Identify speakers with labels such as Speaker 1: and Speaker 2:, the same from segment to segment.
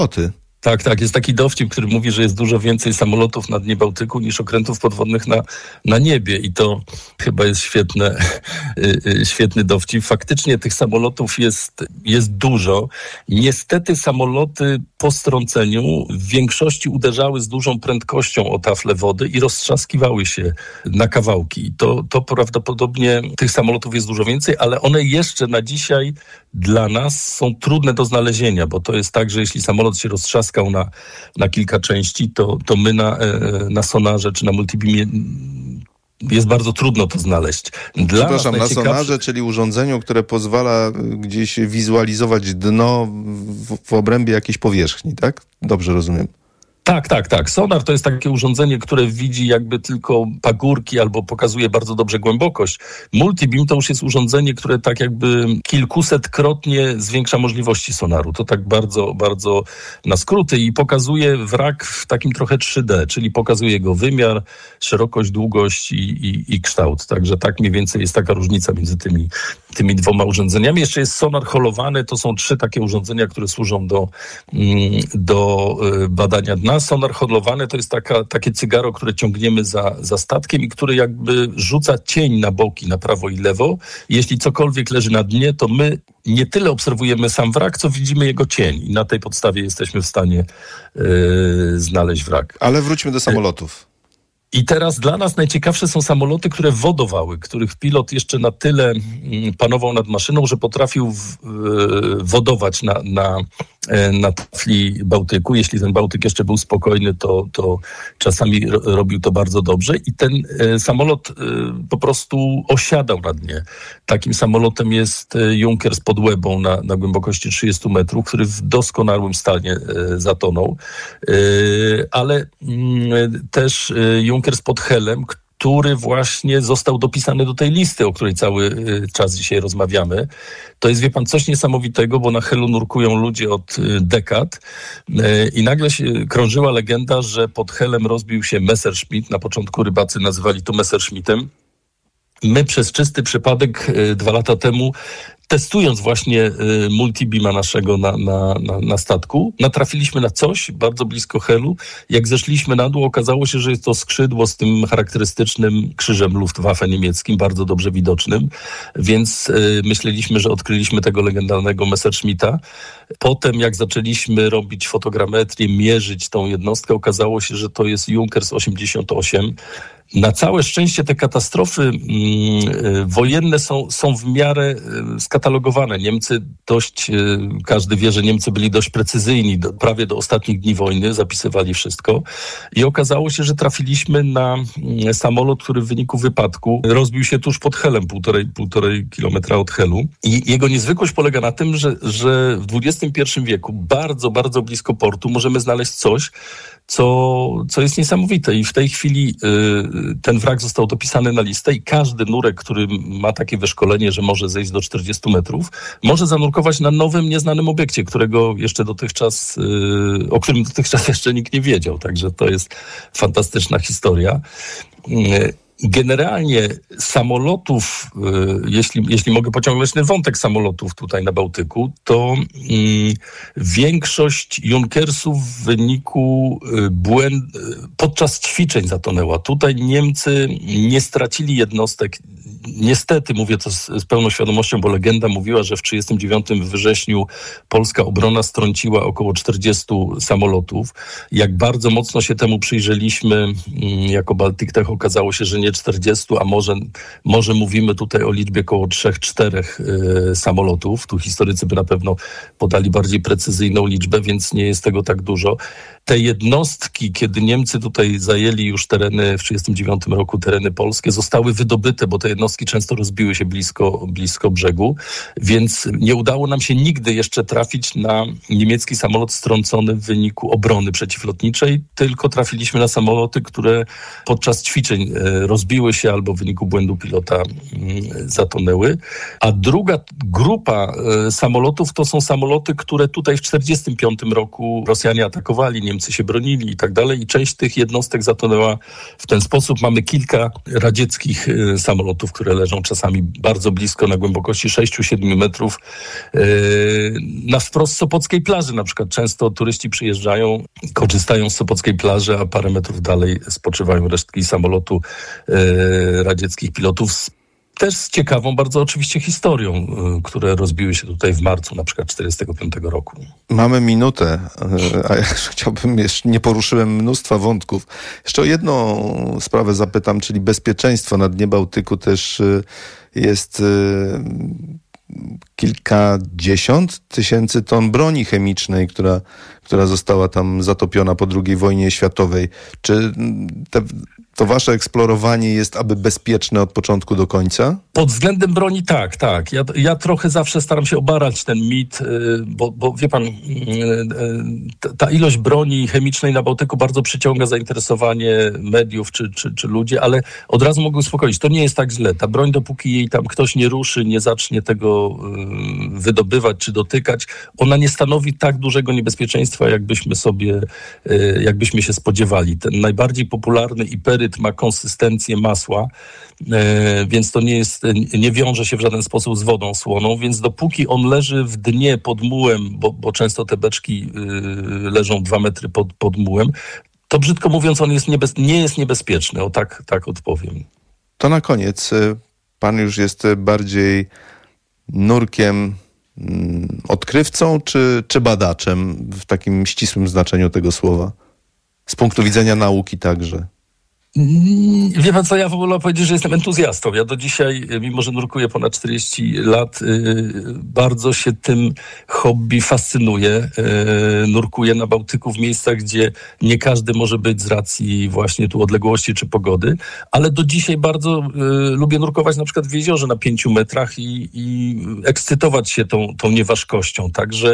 Speaker 1: samoloty.
Speaker 2: Tak. Jest taki dowcip, który mówi, że jest dużo więcej samolotów na dnie Bałtyku niż okrętów podwodnych na niebie. I to chyba jest świetny dowcip. Faktycznie tych samolotów jest dużo. Niestety samoloty po strąceniu w większości uderzały z dużą prędkością o taflę wody i roztrzaskiwały się na kawałki. To prawdopodobnie tych samolotów jest dużo więcej, ale one jeszcze na dzisiaj dla nas są trudne do znalezienia, bo to jest tak, że jeśli samolot się roztrzaskał na kilka części, to my na sonarze czy na multibimie jest bardzo trudno to znaleźć.
Speaker 1: Przepraszam, na sonarze, czyli urządzeniu, które pozwala gdzieś wizualizować dno w obrębie jakiejś powierzchni, tak? Dobrze rozumiem.
Speaker 2: Tak. Sonar to jest takie urządzenie, które widzi jakby tylko pagórki albo pokazuje bardzo dobrze głębokość. Multibim to już jest urządzenie, które tak jakby kilkusetkrotnie zwiększa możliwości sonaru. To tak bardzo, bardzo na skróty i pokazuje wrak w takim trochę 3D, czyli pokazuje jego wymiar, szerokość, długość i kształt. Także tak mniej więcej jest taka różnica między tymi dwoma urządzeniami. Jeszcze jest sonar holowany, to są 3 takie urządzenia, które służą do badania dna. Sonar holowany to jest takie cygaro, które ciągniemy za statkiem i który jakby rzuca cień na boki, na prawo i lewo. Jeśli cokolwiek leży na dnie, to my nie tyle obserwujemy sam wrak, co widzimy jego cień i na tej podstawie jesteśmy w stanie znaleźć wrak.
Speaker 1: Ale wróćmy do samolotów.
Speaker 2: I teraz dla nas najciekawsze są samoloty, które wodowały, których pilot jeszcze na tyle panował nad maszyną, że potrafił wodować na tafli Bałtyku. Jeśli ten Bałtyk jeszcze był spokojny, to czasami robił to bardzo dobrze i ten samolot po prostu osiadał na dnie. Takim samolotem jest Junkers pod Łebą na głębokości 30 metrów, który w doskonałym stanie zatonął. Ale też Junkers pod Helem, który właśnie został dopisany do tej listy, o której cały czas dzisiaj rozmawiamy. To jest, wie pan, coś niesamowitego, bo na Helu nurkują ludzie od dekad i nagle się krążyła legenda, że pod Helem rozbił się Messerschmitt. Na początku rybacy nazywali to Messerschmittem. My przez czysty przypadek 2 lata temu, testując właśnie multibima naszego na statku, natrafiliśmy na coś bardzo blisko Helu. Jak zeszliśmy na dół, okazało się, że jest to skrzydło z tym charakterystycznym krzyżem Luftwaffe niemieckim, bardzo dobrze widocznym, więc myśleliśmy, że odkryliśmy tego legendarnego Messerschmitta. Potem, jak zaczęliśmy robić fotogrametrię, mierzyć tą jednostkę, okazało się, że to jest Junkers 88. Na całe szczęście te katastrofy wojenne są w miarę skatalogowane. Niemcy każdy wie, że Niemcy byli dość precyzyjni, prawie do ostatnich dni wojny, zapisywali wszystko. I okazało się, że trafiliśmy na samolot, który w wyniku wypadku rozbił się tuż pod Helem, półtorej kilometra od Helu. I jego niezwykłość polega na tym, że w XXI wieku bardzo, bardzo blisko portu możemy znaleźć coś, co jest niesamowite. I w tej chwili ten wrak został dopisany na listę i każdy nurek, który ma takie wyszkolenie, że może zejść do 40 metrów, może zanurkować na nowym, nieznanym obiekcie, o którym dotychczas jeszcze nikt nie wiedział. Także to jest fantastyczna historia. Generalnie samolotów, jeśli mogę pociągnąć ten wątek samolotów tutaj na Bałtyku, to większość Junkersów w wyniku podczas ćwiczeń zatonęła. Tutaj Niemcy nie stracili jednostek. Niestety, mówię to z pełną świadomością, bo legenda mówiła, że w 1939 wrześniu polska obrona strąciła około 40 samolotów. Jak bardzo mocno się temu przyjrzeliśmy jako Baltic Tech, okazało się, że nie 40, a może mówimy tutaj o liczbie około 3-4 samolotów. Tu historycy by na pewno podali bardziej precyzyjną liczbę, więc nie jest tego tak dużo. Te jednostki, kiedy Niemcy tutaj zajęli już tereny w 1939 roku, tereny polskie, zostały wydobyte, bo te jednostki często rozbiły się blisko brzegu, więc nie udało nam się nigdy jeszcze trafić na niemiecki samolot strącony w wyniku obrony przeciwlotniczej, tylko trafiliśmy na samoloty, które podczas ćwiczeń rozbiły się albo w wyniku błędu pilota zatonęły. A druga grupa samolotów to są samoloty, które tutaj w 1945 roku Rosjanie atakowali Niemcy się bronili i tak dalej. I część tych jednostek zatonęła w ten sposób. Mamy kilka radzieckich samolotów, które leżą czasami bardzo blisko, na głębokości 6-7 metrów, na wprost Sopockiej plaży. Na przykład często turyści przyjeżdżają, korzystają z Sopockiej plaży, a parę metrów dalej spoczywają resztki samolotu radzieckich pilotów. Też z ciekawą bardzo oczywiście historią, które rozbiły się tutaj w marcu na przykład 1945 roku.
Speaker 1: Mamy minutę, a ja chciałbym, jeszcze nie poruszyłem mnóstwa wątków. Jeszcze o jedną sprawę zapytam, czyli bezpieczeństwo na dnie Bałtyku też jest kilkadziesiąt tysięcy ton broni chemicznej, która została tam zatopiona po II wojnie światowej. Czy to wasze eksplorowanie jest aby bezpieczne od początku do końca?
Speaker 2: Pod względem broni tak. Ja trochę zawsze staram się obarać ten mit, bo wie pan, ta ilość broni chemicznej na Bałtyku bardzo przyciąga zainteresowanie mediów czy ludzi, ale od razu mogę uspokoić, to nie jest tak źle. Ta broń, dopóki jej tam ktoś nie ruszy, nie zacznie tego wydobywać czy dotykać, ona nie stanowi tak dużego niebezpieczeństwa, jakbyśmy się spodziewali. Ten najbardziej popularny iperyt ma konsystencję masła, więc to nie wiąże się w żaden sposób z wodą słoną, więc dopóki on leży w dnie pod mułem, bo często te beczki leżą 2 metry pod mułem, to brzydko mówiąc on nie jest niebezpieczny, tak odpowiem.
Speaker 1: To na koniec, pan już jest bardziej nurkiem, odkrywcą czy badaczem w takim ścisłym znaczeniu tego słowa? Z punktu widzenia nauki także.
Speaker 2: Wie pan co, ja wolę powiedzieć, że jestem entuzjastą. Ja do dzisiaj, mimo że nurkuję ponad 40 lat, bardzo się tym hobby fascynuję. Nurkuję na Bałtyku w miejscach, gdzie nie każdy może być z racji właśnie tu odległości czy pogody, ale do dzisiaj bardzo lubię nurkować na przykład w jeziorze na 5 metrach i ekscytować się tą nieważkością. Także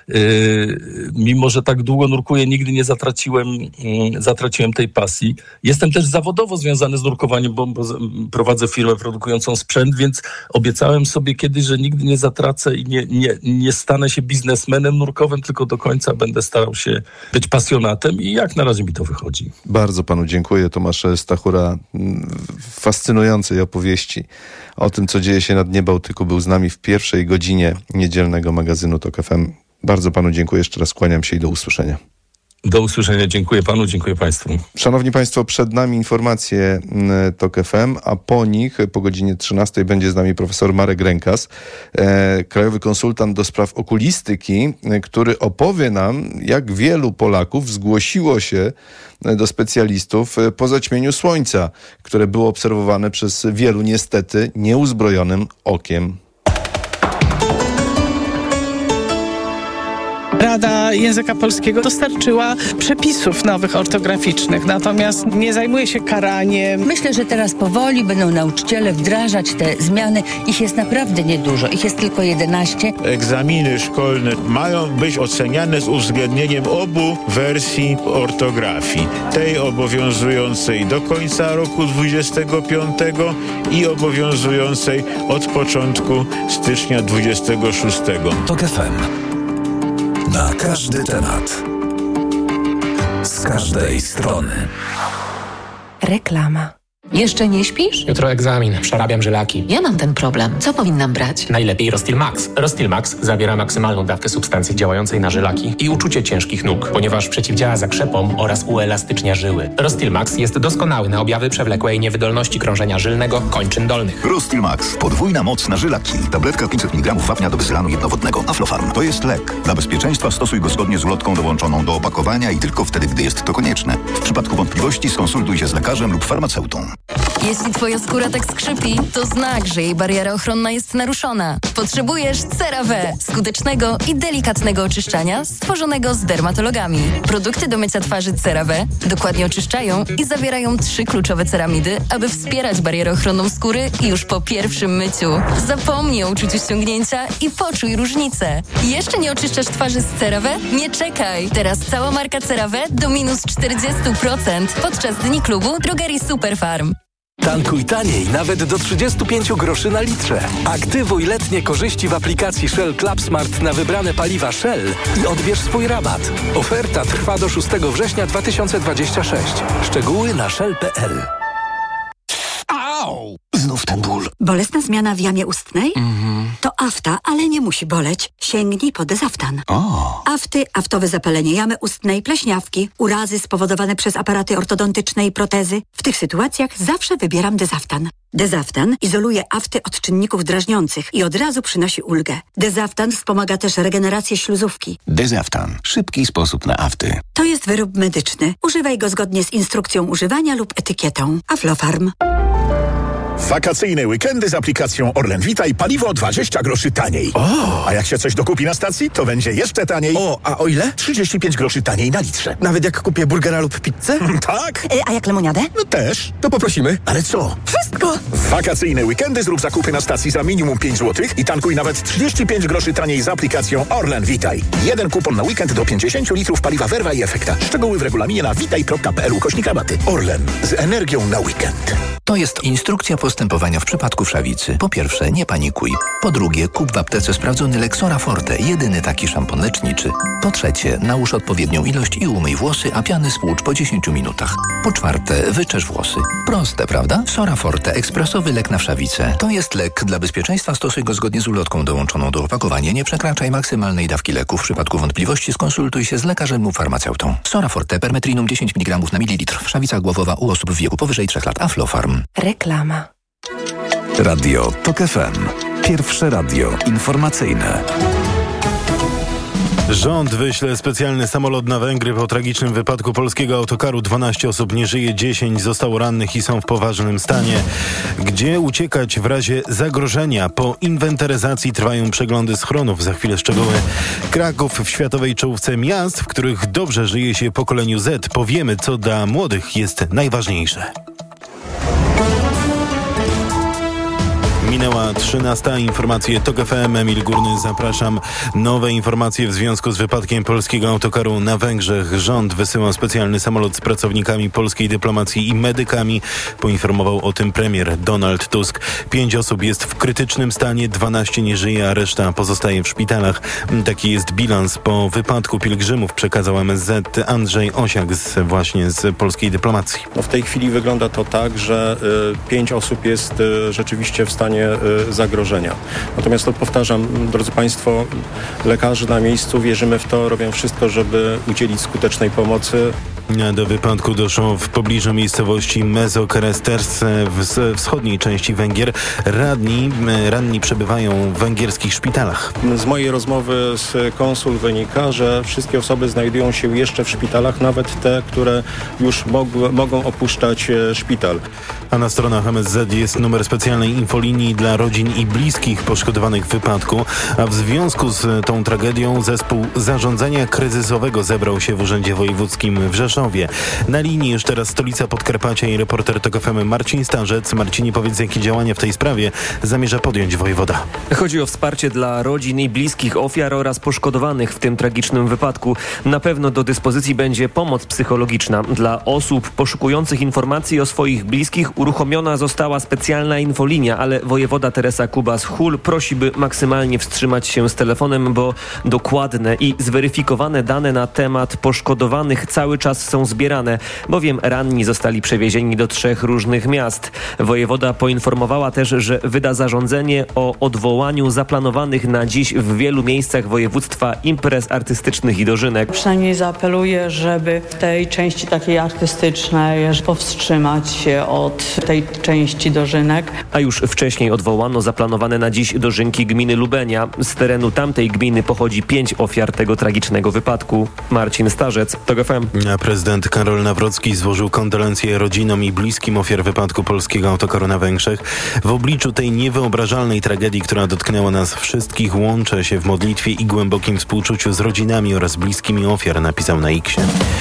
Speaker 2: mimo że tak długo nurkuję, nigdy nie zatraciłem tej pasji. Jestem też zawodowo związany z nurkowaniem, bo prowadzę firmę produkującą sprzęt, więc obiecałem sobie kiedyś, że nigdy nie zatracę i nie stanę się biznesmenem nurkowym, tylko do końca będę starał się być pasjonatem i jak na razie mi to wychodzi.
Speaker 1: Bardzo panu dziękuję. Tomasz Stachura w fascynującej opowieści o tym, co dzieje się na dnie Bałtyku, był z nami w pierwszej godzinie niedzielnego magazynu TOK FM. Bardzo panu dziękuję. Jeszcze raz kłaniam się i do usłyszenia.
Speaker 2: Do usłyszenia. Dziękuję panu, dziękuję państwu.
Speaker 1: Szanowni państwo, przed nami informacje TOK FM, a po nich, po godzinie 13 będzie z nami profesor Marek Rękas, krajowy konsultant do spraw okulistyki, który opowie nam, jak wielu Polaków zgłosiło się do specjalistów po zaćmieniu słońca, które było obserwowane przez wielu niestety nieuzbrojonym okiem.
Speaker 3: Rada Języka Polskiego dostarczyła przepisów nowych ortograficznych, natomiast nie zajmuje się karaniem.
Speaker 4: Myślę, że teraz powoli będą nauczyciele wdrażać te zmiany. Ich jest naprawdę niedużo, ich jest tylko 11.
Speaker 5: Egzaminy szkolne mają być oceniane z uwzględnieniem obu wersji ortografii. Tej obowiązującej do końca roku 25 i obowiązującej od początku stycznia 26.
Speaker 6: TOK FM. Na każdy temat. Z każdej strony.
Speaker 7: Reklama.
Speaker 8: Jeszcze nie śpisz?
Speaker 9: Jutro egzamin, przerabiam żylaki.
Speaker 8: Ja mam ten problem. Co powinnam brać?
Speaker 9: Najlepiej Rostil Max. Rostil Max zawiera maksymalną dawkę substancji działającej na żylaki i uczucie ciężkich nóg, ponieważ przeciwdziała zakrzepom oraz uelastycznia żyły. Rostil Max jest doskonały na objawy przewlekłej niewydolności krążenia żylnego kończyn dolnych.
Speaker 10: Rostil Max. Podwójna moc na żylaki. Tabletka 500 mg wapnia do bezylanu jednowodnego. Aflofarm. To jest lek. Dla bezpieczeństwa stosuj go zgodnie z ulotką dołączoną do opakowania i tylko wtedy, gdy jest to konieczne. W przypadku wątpliwości skonsultuj się z lekarzem lub farmaceutą.
Speaker 11: Jeśli twoja skóra tak skrzypi, to znak, że jej bariera ochronna jest naruszona. Potrzebujesz CeraVe, skutecznego i delikatnego oczyszczania stworzonego z dermatologami. Produkty do mycia twarzy CeraVe dokładnie oczyszczają i zawierają 3 kluczowe ceramidy, aby wspierać barierę ochronną skóry już po pierwszym myciu. Zapomnij o uczuciu ściągnięcia i poczuj różnicę. Jeszcze nie oczyszczasz twarzy z CeraVe? Nie czekaj! Teraz cała marka CeraVe do -40% podczas Dni Klubu Drogerii Superfarm.
Speaker 6: Tankuj taniej nawet do 35 groszy na litrze. Aktywuj letnie korzyści w aplikacji Shell Club Smart na wybrane paliwa Shell i odbierz swój rabat. Oferta trwa do 6 września 2026. Szczegóły na shell.pl.
Speaker 7: Au! Znów ten ból.
Speaker 12: Bolesna zmiana w jamie ustnej? To afta, ale nie musi boleć. Sięgnij po Dezaftan. Afty, aftowe zapalenie jamy ustnej, pleśniawki, urazy spowodowane przez aparaty ortodontyczne i protezy. W tych sytuacjach zawsze wybieram Dezaftan. Dezaftan izoluje afty od czynników drażniących i od razu przynosi ulgę. Dezaftan wspomaga też regenerację śluzówki.
Speaker 7: Dezaftan. Szybki sposób na afty.
Speaker 12: To jest wyrób medyczny. Używaj go zgodnie z instrukcją używania lub etykietą. Aflofarm.
Speaker 13: Wakacyjne weekendy z aplikacją Orlen Vita i paliwo 20 groszy taniej. A jak się coś dokupi na stacji, to będzie jeszcze taniej.
Speaker 14: A o ile?
Speaker 13: 35 groszy taniej na litrze.
Speaker 14: Nawet jak kupię burgera lub pizzę?
Speaker 13: Tak.
Speaker 12: A jak lemoniadę?
Speaker 13: No też.
Speaker 14: To poprosimy.
Speaker 13: Ale co?
Speaker 12: Wszystko.
Speaker 13: W wakacyjne weekendy zrób zakupy na stacji za minimum 5 zł i tankuj nawet 35 groszy taniej z aplikacją Orlen Vitaj. Jeden kupon na weekend do 50 litrów paliwa Verva i Efekta. Szczegóły w regulaminie na vitaj.pl/rabaty. Orlen. Z energią na weekend.
Speaker 6: To jest instrukcja postępowania w przypadku wszawicy. Po pierwsze, nie panikuj. Po drugie, kup w aptece sprawdzony Lexora Forte, jedyny taki szampon leczniczy. Po trzecie, nałóż odpowiednią ilość i umyj włosy, a piany spłucz po 10 minutach. Po czwarte, wyczesz włosy. Proste, prawda? Sora Forte, ekspresowy lek na wszawicę. To jest lek. Dla bezpieczeństwa stosuj go zgodnie z ulotką dołączoną do opakowania. Nie przekraczaj maksymalnej dawki leku. W przypadku wątpliwości skonsultuj się z lekarzem lub farmaceutą. Sora Forte, permetrinum 10 mg na mililitr. Wszawica głowowa u osób w wieku powyżej 3 lat. Aflofarm.
Speaker 8: Reklama.
Speaker 6: Radio TOK FM. Pierwsze radio informacyjne.
Speaker 15: Rząd wyśle specjalny samolot na Węgry po tragicznym wypadku polskiego autokaru. 12 osób nie żyje, 10 zostało rannych i są w poważnym stanie. Gdzie uciekać w razie zagrożenia? Po inwentaryzacji trwają przeglądy schronów. Za chwilę szczegóły. Kraków w światowej czołówce miast, w których dobrze żyje się pokoleniu Z. Powiemy, co dla młodych jest najważniejsze. Minęła 13. Informacje TOK FM. Emil Górny, zapraszam. Nowe informacje w związku z wypadkiem polskiego autokaru na Węgrzech. Rząd wysyła specjalny samolot z pracownikami polskiej dyplomacji i medykami. Poinformował o tym premier Donald Tusk. 5 osób jest w krytycznym stanie, 12 nie żyje, a reszta pozostaje w szpitalach. Taki jest bilans po wypadku pielgrzymów, przekazał MSZ Andrzej Osiak właśnie z polskiej dyplomacji.
Speaker 16: W tej chwili wygląda to tak, że 5 osób jest rzeczywiście w stanie zagrożenia. Natomiast powtarzam, drodzy Państwo, lekarze na miejscu, wierzymy w to, robią wszystko, żeby udzielić skutecznej pomocy.
Speaker 15: Do wypadku doszło w pobliżu miejscowości Mezokeresters w wschodniej części Węgier. Ranni przebywają w węgierskich szpitalach.
Speaker 16: Z mojej rozmowy z konsul wynika, że wszystkie osoby znajdują się jeszcze w szpitalach, nawet te, które już mogą opuszczać szpital.
Speaker 15: A na stronach MSZ jest numer specjalnej infolinii dla rodzin i bliskich poszkodowanych w wypadku. A w związku z tą tragedią zespół zarządzania kryzysowego zebrał się w Urzędzie Wojewódzkim w Rzeszowie. Na linii już teraz stolica Podkarpacia i reporter TOK FM Marcin Starzec. Marcinie, powiedz, jakie działania w tej sprawie zamierza podjąć wojewoda?
Speaker 17: Chodzi o wsparcie dla rodzin i bliskich ofiar oraz poszkodowanych w tym tragicznym wypadku. Na pewno do dyspozycji będzie pomoc psychologiczna. Dla osób poszukujących informacji o swoich bliskich uruchomiona została specjalna infolinia, ale wojewoda Teresa Kubas-Hul prosi, by maksymalnie wstrzymać się z telefonem, bo dokładne i zweryfikowane dane na temat poszkodowanych cały czas są zbierane, bowiem ranni zostali przewiezieni do 3 różnych miast. Wojewoda poinformowała też, że wyda zarządzenie o odwołaniu zaplanowanych na dziś w wielu miejscach województwa imprez artystycznych i dożynek.
Speaker 18: Przynajmniej zaapeluję, żeby w tej części takiej artystycznej powstrzymać się od tej części dożynek.
Speaker 17: A już wcześniej odwołano zaplanowane na dziś dożynki gminy Lubenia. Z terenu tamtej gminy pochodzi 5 ofiar tego tragicznego wypadku. Marcin Starzec, TOK FM.
Speaker 15: Prezydent Karol Nawrocki złożył kondolencje rodzinom i bliskim ofiar wypadku polskiego autokaru na Węgrzech. W obliczu tej niewyobrażalnej tragedii, która dotknęła nas wszystkich, łączę się w modlitwie i głębokim współczuciu z rodzinami oraz bliskimi ofiar, napisał na X-ie.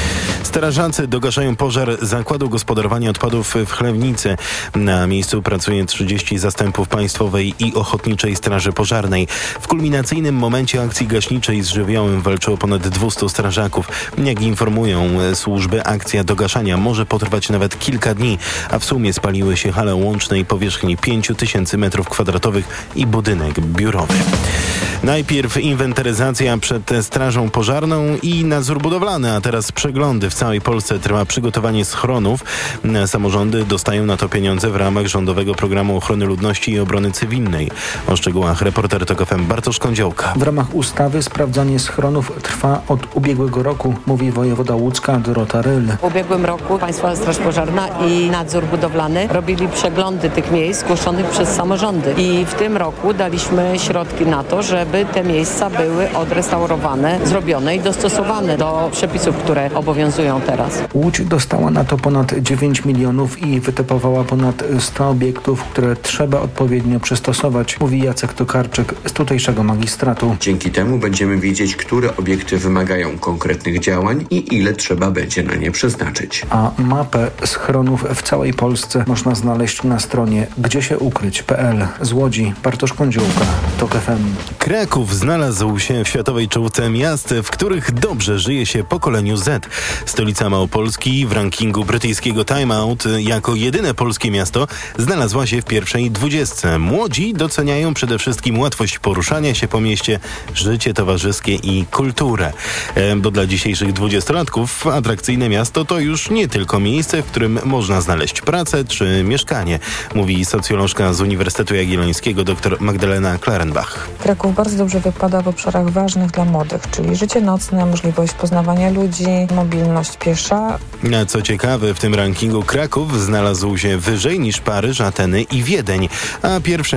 Speaker 15: Strażacy dogaszają pożar zakładu gospodarowania odpadów w Chlewnicy. Na miejscu pracuje 30 zastępów Państwowej i Ochotniczej Straży Pożarnej. W kulminacyjnym momencie akcji gaśniczej z żywiołem walczyło ponad 200 strażaków. Jak informują służby, akcja dogaszania może potrwać nawet kilka dni, a w sumie spaliły się hale łącznej powierzchni 5000 m2 i budynek biurowy. Najpierw inwentaryzacja przed Strażą Pożarną i nadzór budowlany, a teraz przeglądy. W całej Polsce trwa przygotowanie schronów. Samorządy dostają na to pieniądze w ramach rządowego programu ochrony ludności i obrony cywilnej. O szczegółach reporter TOK FM Bartosz Kądziołka.
Speaker 19: W ramach ustawy sprawdzanie schronów trwa od ubiegłego roku, mówi wojewoda łódzka Dorota Ryl.
Speaker 20: W ubiegłym roku Państwowa Straż Pożarna i nadzór budowlany robili przeglądy tych miejsc zgłoszonych przez samorządy. I w tym roku daliśmy środki na to, żeby te miejsca były odrestaurowane, zrobione i dostosowane do przepisów, które obowiązują teraz.
Speaker 19: Łódź dostała na to ponad 9 milionów i wytypowała ponad 100 obiektów, które trzeba odpowiednio przystosować, mówi Jacek Tokarczyk z tutejszego magistratu.
Speaker 21: Dzięki temu będziemy wiedzieć, które obiekty wymagają konkretnych działań i ile trzeba będzie na nie przeznaczyć.
Speaker 19: A mapę schronów w całej Polsce można znaleźć na stronie gdziesieukryć.pl. Z Łodzi Bartosz Kądziołka, TOK FM.
Speaker 15: Kraków znalazł się w światowej czołówce miast, w których dobrze żyje się pokoleniu Z. Stolica Małopolski w rankingu brytyjskiego Time Out jako jedyne polskie miasto znalazła się w pierwszej 20. Młodzi doceniają przede wszystkim łatwość poruszania się po mieście, życie towarzyskie i kulturę. Bo dla dzisiejszych 20-latków atrakcyjne miasto to już nie tylko miejsce, w którym można znaleźć pracę czy mieszkanie, mówi socjolożka z Uniwersytetu Jagiellońskiego dr Magdalena Klarenbach.
Speaker 22: Kraków bardzo dobrze wypada w obszarach ważnych dla młodych, czyli życie nocne, możliwość poznawania ludzi, mobilność piesza.
Speaker 15: Co ciekawe, w tym rankingu Kraków znalazł się wyżej niż Paryż, Ateny i Wiedeń, a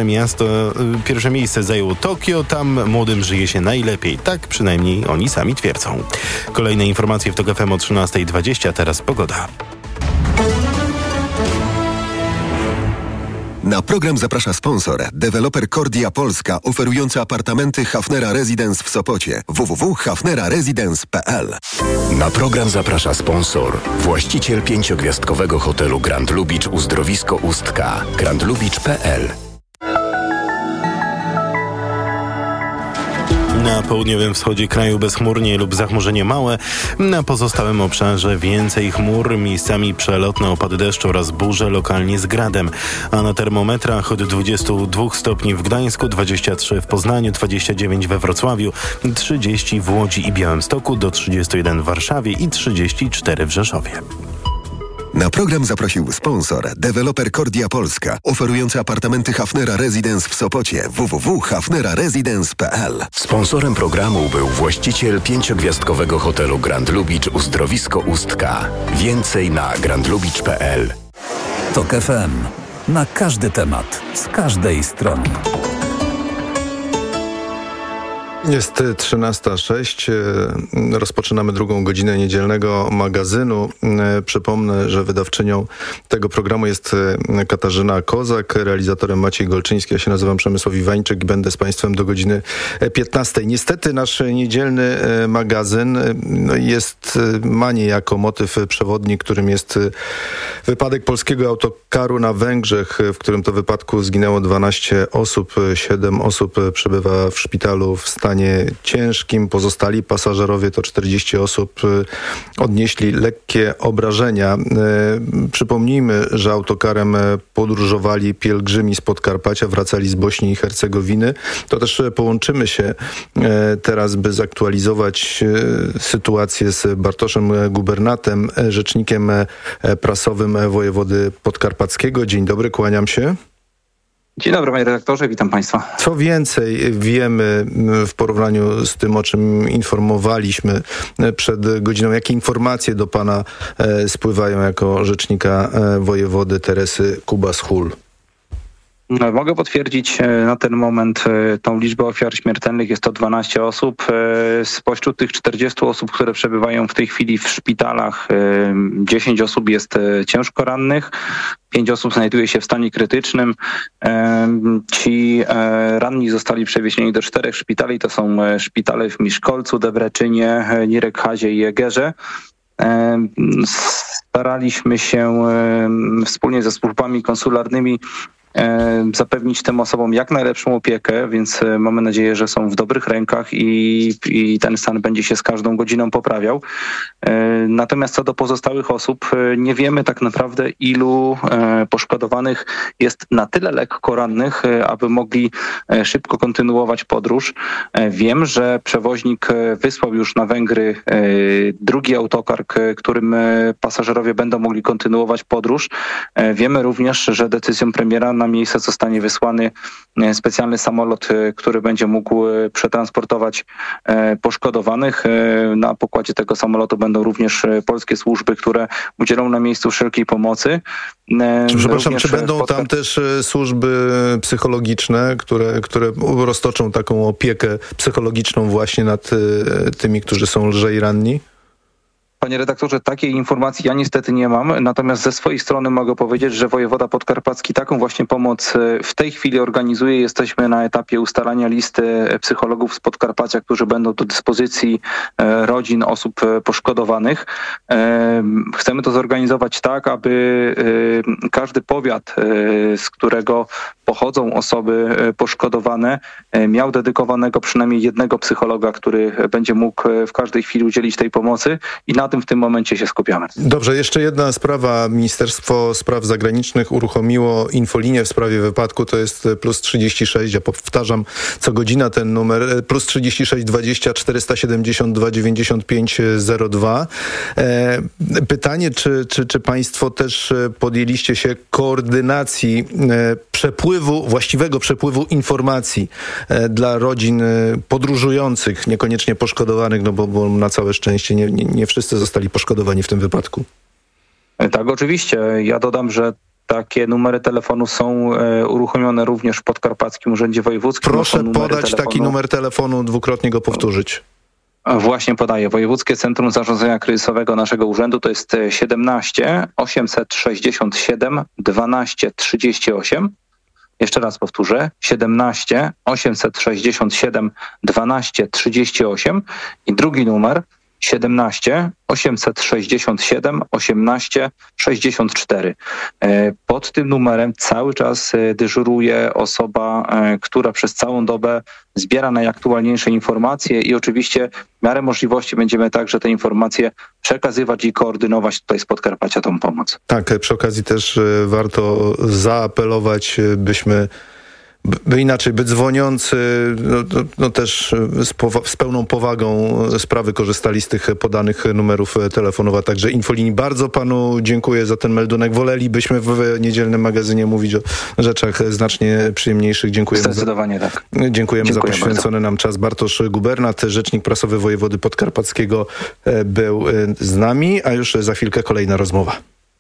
Speaker 15: pierwsze miejsce zajęło Tokio, tam młodym żyje się najlepiej, tak przynajmniej oni sami twierdzą. Kolejne informacje w TOK FM o 13:20, teraz pogoda.
Speaker 23: Na program zaprasza sponsor, deweloper Kordia Polska, oferujący apartamenty Hafnera Residence w Sopocie. www.hafneraresidence.pl.
Speaker 7: Na program zaprasza sponsor, właściciel 5-gwiazdkowego hotelu Grand Lubicz Uzdrowisko Ustka. grandlubicz.pl.
Speaker 15: Na południowym wschodzie kraju bezchmurnie lub zachmurzenie małe. Na pozostałym obszarze więcej chmur, miejscami przelotne opady deszczu oraz burze lokalnie z gradem. A na termometrach od 22 stopni w Gdańsku, 23 w Poznaniu, 29 we Wrocławiu, 30 w Łodzi i Białymstoku, do 31 w Warszawie i 34 w Rzeszowie.
Speaker 23: Na program zaprosił sponsor, deweloper Kordia Polska, oferujący apartamenty Hafnera Residence w Sopocie. www.hafneraresidence.pl.
Speaker 7: Sponsorem programu był właściciel 5-gwiazdkowego hotelu Grand Lubicz Uzdrowisko Ustka. Więcej na grandlubicz.pl.
Speaker 24: TOK FM. Na każdy temat, z każdej strony.
Speaker 1: Jest 13:06. Rozpoczynamy drugą godzinę niedzielnego magazynu. Przypomnę, że wydawczynią tego programu jest Katarzyna Kozak, realizatorem Maciej Golczyński. Ja się nazywam Przemysław Iwańczyk i będę z Państwem do godziny 15:00. Niestety nasz niedzielny magazyn ma niejako motyw przewodni, którym jest wypadek polskiego autokaru na Węgrzech, w którym to wypadku zginęło 12 osób. 7 osób przebywa w szpitalu w stanie ciężkim. Pozostali pasażerowie, to 40 osób, odnieśli lekkie obrażenia. Przypomnijmy, że autokarem podróżowali pielgrzymi z Podkarpacia, wracali z Bośni i Hercegowiny. To też połączymy się teraz, by zaktualizować sytuację z Bartoszem Gubernatem, rzecznikiem prasowym wojewody podkarpackiego. Dzień dobry, kłaniam się.
Speaker 25: Dzień dobry, panie redaktorze, witam państwa.
Speaker 1: Co więcej wiemy w porównaniu z tym, o czym informowaliśmy przed godziną? Jakie informacje do pana spływają jako rzecznika wojewody Teresy Kubas-Hul?
Speaker 25: Mogę potwierdzić na ten moment tą liczbę ofiar śmiertelnych. Jest to 12 osób. Spośród tych 40 osób, które przebywają w tej chwili w szpitalach, 10 osób jest ciężko rannych. 5 osób znajduje się w stanie krytycznym. Ci ranni zostali przewiezieni do 4 szpitali. To są szpitale w Miszkolcu, Debreczynie, Nirekhazie i Egerze. Staraliśmy się wspólnie ze służbami konsularnymi zapewnić tym osobom jak najlepszą opiekę, więc mamy nadzieję, że są w dobrych rękach i ten stan będzie się z każdą godziną poprawiał. Natomiast co do pozostałych osób, nie wiemy tak naprawdę, ilu poszkodowanych jest na tyle lekko rannych, aby mogli szybko kontynuować podróż. Wiem, że przewoźnik wysłał już na Węgry drugi autokar, którym pasażerowie będą mogli kontynuować podróż. Wiemy również, że decyzją premiera na miejsce zostanie wysłany specjalny samolot, który będzie mógł przetransportować poszkodowanych. Na pokładzie tego samolotu będą również polskie służby, które udzielą na miejscu wszelkiej pomocy.
Speaker 1: Przepraszam, czy będą tam też służby psychologiczne, które roztoczą taką opiekę psychologiczną właśnie nad tymi, którzy są lżej ranni?
Speaker 25: Panie redaktorze, takiej informacji ja niestety nie mam, natomiast ze swojej strony mogę powiedzieć, że wojewoda podkarpacki taką właśnie pomoc w tej chwili organizuje. Jesteśmy na etapie ustalania listy psychologów z Podkarpacia, którzy będą do dyspozycji rodzin osób poszkodowanych. Chcemy to zorganizować tak, aby każdy powiat, z którego pochodzą osoby poszkodowane, miał dedykowanego przynajmniej jednego psychologa, który będzie mógł w każdej chwili udzielić tej pomocy i na tym w tym momencie się skupiamy.
Speaker 1: Dobrze, jeszcze jedna sprawa. Ministerstwo Spraw Zagranicznych uruchomiło infolinię w sprawie wypadku, to jest +36, ja powtarzam co godzina ten numer, +36 20 472 95 02. Pytanie, czy państwo też podjęliście się koordynacji właściwego przepływu informacji dla rodzin podróżujących, niekoniecznie poszkodowanych, no bo na całe szczęście nie wszyscy zostali poszkodowani w tym wypadku.
Speaker 25: Tak, oczywiście. Ja dodam, że takie numery telefonu są uruchomione również w Podkarpackim Urzędzie Wojewódzkim.
Speaker 1: Proszę podać taki numer telefonu, dwukrotnie go powtórzyć.
Speaker 25: Właśnie podaję. Wojewódzkie Centrum Zarządzania Kryzysowego naszego urzędu to jest 17 867 12 38. Jeszcze raz powtórzę. 17 867 12 38 i drugi numer 17 867 18 64. Pod tym numerem cały czas dyżuruje osoba, która przez całą dobę zbiera najaktualniejsze informacje i oczywiście w miarę możliwości będziemy także te informacje przekazywać i koordynować tutaj z Podkarpacia tą pomoc.
Speaker 1: Tak, przy okazji też warto zaapelować, by inaczej, by dzwoniący też z pełną powagą sprawy korzystali z tych podanych numerów telefonów, a także infolinii. Bardzo panu dziękuję za ten meldunek. Wolelibyśmy w niedzielnym magazynie mówić o rzeczach znacznie przyjemniejszych. Dziękujemy.
Speaker 25: Zdecydowanie tak.
Speaker 1: Dziękuję za poświęcony nam czas. Bartosz Gubernat, rzecznik prasowy wojewody podkarpackiego, był z nami, a już za chwilkę kolejna rozmowa.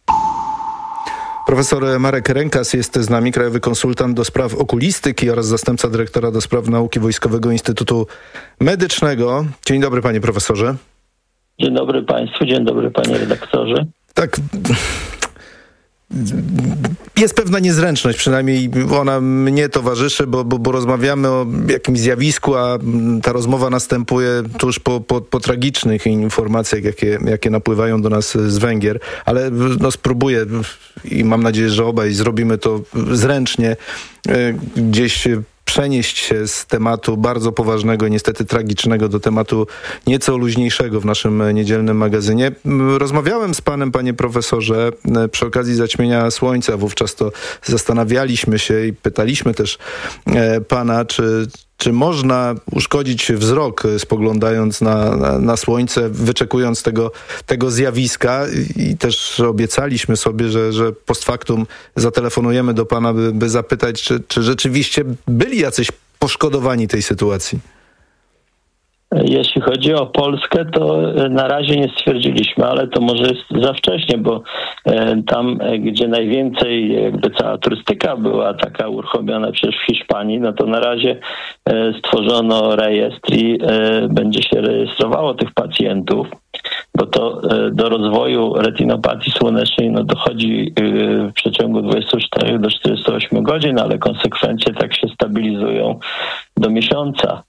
Speaker 1: Profesor Marek Rękas jest z nami, krajowy konsultant do spraw okulistyki oraz zastępca dyrektora do spraw nauki Wojskowego Instytutu Medycznego. Dzień dobry, panie profesorze.
Speaker 2: Dzień dobry państwu, dzień dobry panie redaktorze.
Speaker 1: Tak, jest pewna niezręczność, przynajmniej ona mnie towarzyszy, bo rozmawiamy o jakimś zjawisku, a ta rozmowa następuje tuż po tragicznych informacjach, jakie napływają do nas z Węgier, ale spróbuję i mam nadzieję, że obaj zrobimy to zręcznie, gdzieś przenieść się z tematu bardzo poważnego, niestety tragicznego, do tematu nieco luźniejszego w naszym niedzielnym magazynie. Rozmawiałem z panem, panie profesorze, przy okazji zaćmienia słońca. Wówczas to zastanawialiśmy się i pytaliśmy też pana, czy można uszkodzić wzrok, spoglądając na słońce, wyczekując tego zjawiska, i też obiecaliśmy sobie, że post factum zatelefonujemy do pana, by zapytać, czy rzeczywiście byli jacyś poszkodowani tej sytuacji.
Speaker 2: Jeśli chodzi o Polskę, to na razie nie stwierdziliśmy, ale to może jest za wcześnie, bo tam, gdzie najwięcej cała turystyka była taka uruchomiona przez Hiszpanii, no to na razie stworzono rejestr i będzie się rejestrowało tych pacjentów, bo to do rozwoju retinopatii słonecznej dochodzi w przeciągu 24 do 48 godzin, ale konsekwencje tak się stabilizują do miesiąca.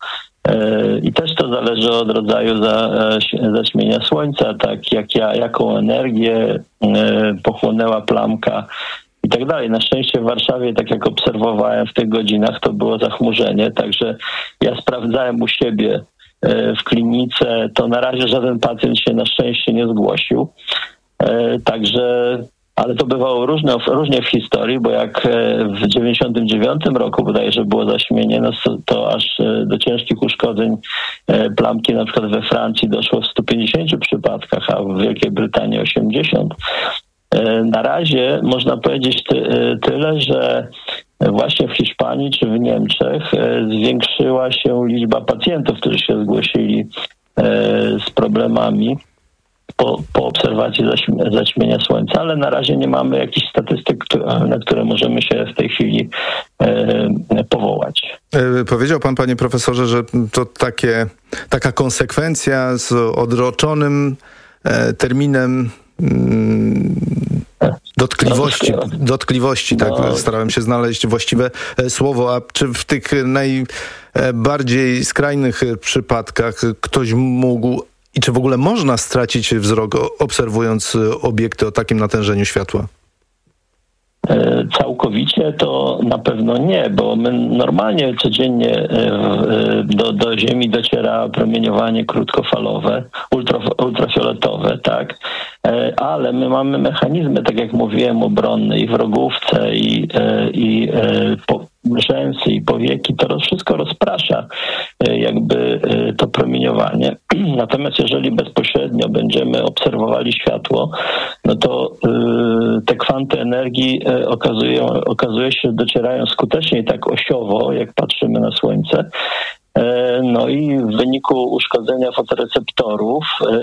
Speaker 2: I też to zależy od rodzaju zaćmienia słońca, tak jaką energię pochłonęła plamka i tak dalej. Na szczęście w Warszawie, tak jak obserwowałem w tych godzinach, to było zachmurzenie, także ja sprawdzałem u siebie w klinice, to na razie żaden pacjent się na szczęście nie zgłosił. Także, ale to bywało różnie w historii, bo jak w 99 roku bodajże było zaćmienie, no to aż do ciężkich uszkodzeń plamki na przykład we Francji doszło w 150 przypadkach, a w Wielkiej Brytanii 80. Na razie można powiedzieć tyle, że właśnie w Hiszpanii czy w Niemczech zwiększyła się liczba pacjentów, którzy się zgłosili z problemami po obserwacji zaćmienia słońca, ale na razie nie mamy jakichś statystyk, na które możemy się w tej chwili powołać.
Speaker 1: Powiedział pan, panie profesorze, że to taka konsekwencja z odroczonym terminem dotkliwości, tak, starałem się znaleźć właściwe słowo, a czy w tych najbardziej skrajnych przypadkach ktoś mógł i czy w ogóle można stracić wzrok, obserwując obiekty o takim natężeniu światła?
Speaker 2: Całkowicie to na pewno nie, bo my normalnie codziennie do Ziemi dociera promieniowanie krótkofalowe, ultrafioletowe, tak? Ale my mamy mechanizmy, tak jak mówiłem, obronne i w rogówce, i rzęsy, i powieki. To wszystko rozprasza jakby to promieniowanie. Natomiast jeżeli bezpośrednio będziemy obserwowali światło, no to te kwanty energii okazuje się, docierają skuteczniej tak osiowo, jak patrzymy na Słońce. No i w wyniku uszkodzenia fotoreceptorów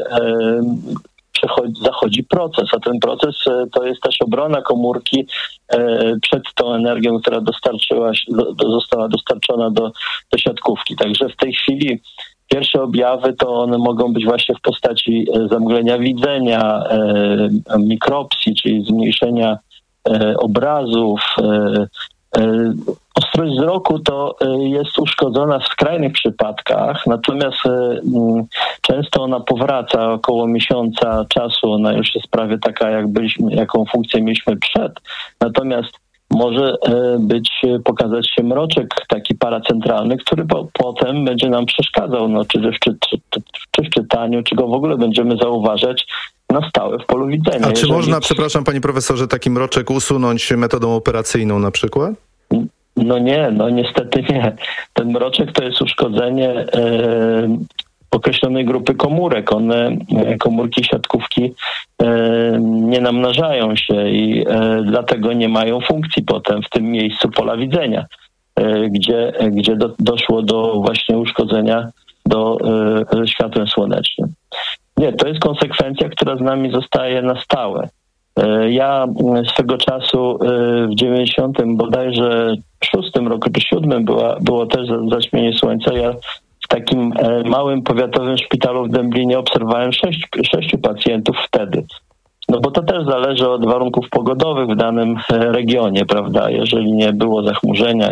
Speaker 2: zachodzi proces, a ten proces to jest też obrona komórki przed tą energią, która została dostarczona do siatkówki. Także w tej chwili pierwsze objawy to one mogą być właśnie w postaci zamglenia widzenia, mikropsji, czyli zmniejszenia obrazów. Ostrość wzroku to jest uszkodzona w skrajnych przypadkach, natomiast często ona powraca około miesiąca czasu, ona już jest prawie taka, jaką funkcję mieliśmy przed. Natomiast może pokazać się mroczek taki paracentralny, który potem będzie nam przeszkadzał, czy w czytaniu, czy go w ogóle będziemy zauważać na stałe w polu widzenia.
Speaker 1: A czy można, przepraszam panie profesorze, taki mroczek usunąć metodą operacyjną na przykład?
Speaker 2: No nie, niestety nie. Ten mroczek to jest uszkodzenie określonej grupy komórek. Komórki siatkówki nie namnażają się i dlatego nie mają funkcji potem w tym miejscu pola widzenia, gdzie doszło do właśnie uszkodzenia światłem słonecznym. Nie, to jest konsekwencja, która z nami zostaje na stałe. Ja swego czasu w 90 bodajże 6 roku czy 7 było też zaćmienie słońca. Ja w takim małym powiatowym szpitalu w Dęblinie obserwowałem 6 pacjentów wtedy. No bo to też zależy od warunków pogodowych w danym regionie, prawda? Jeżeli nie było zachmurzenia,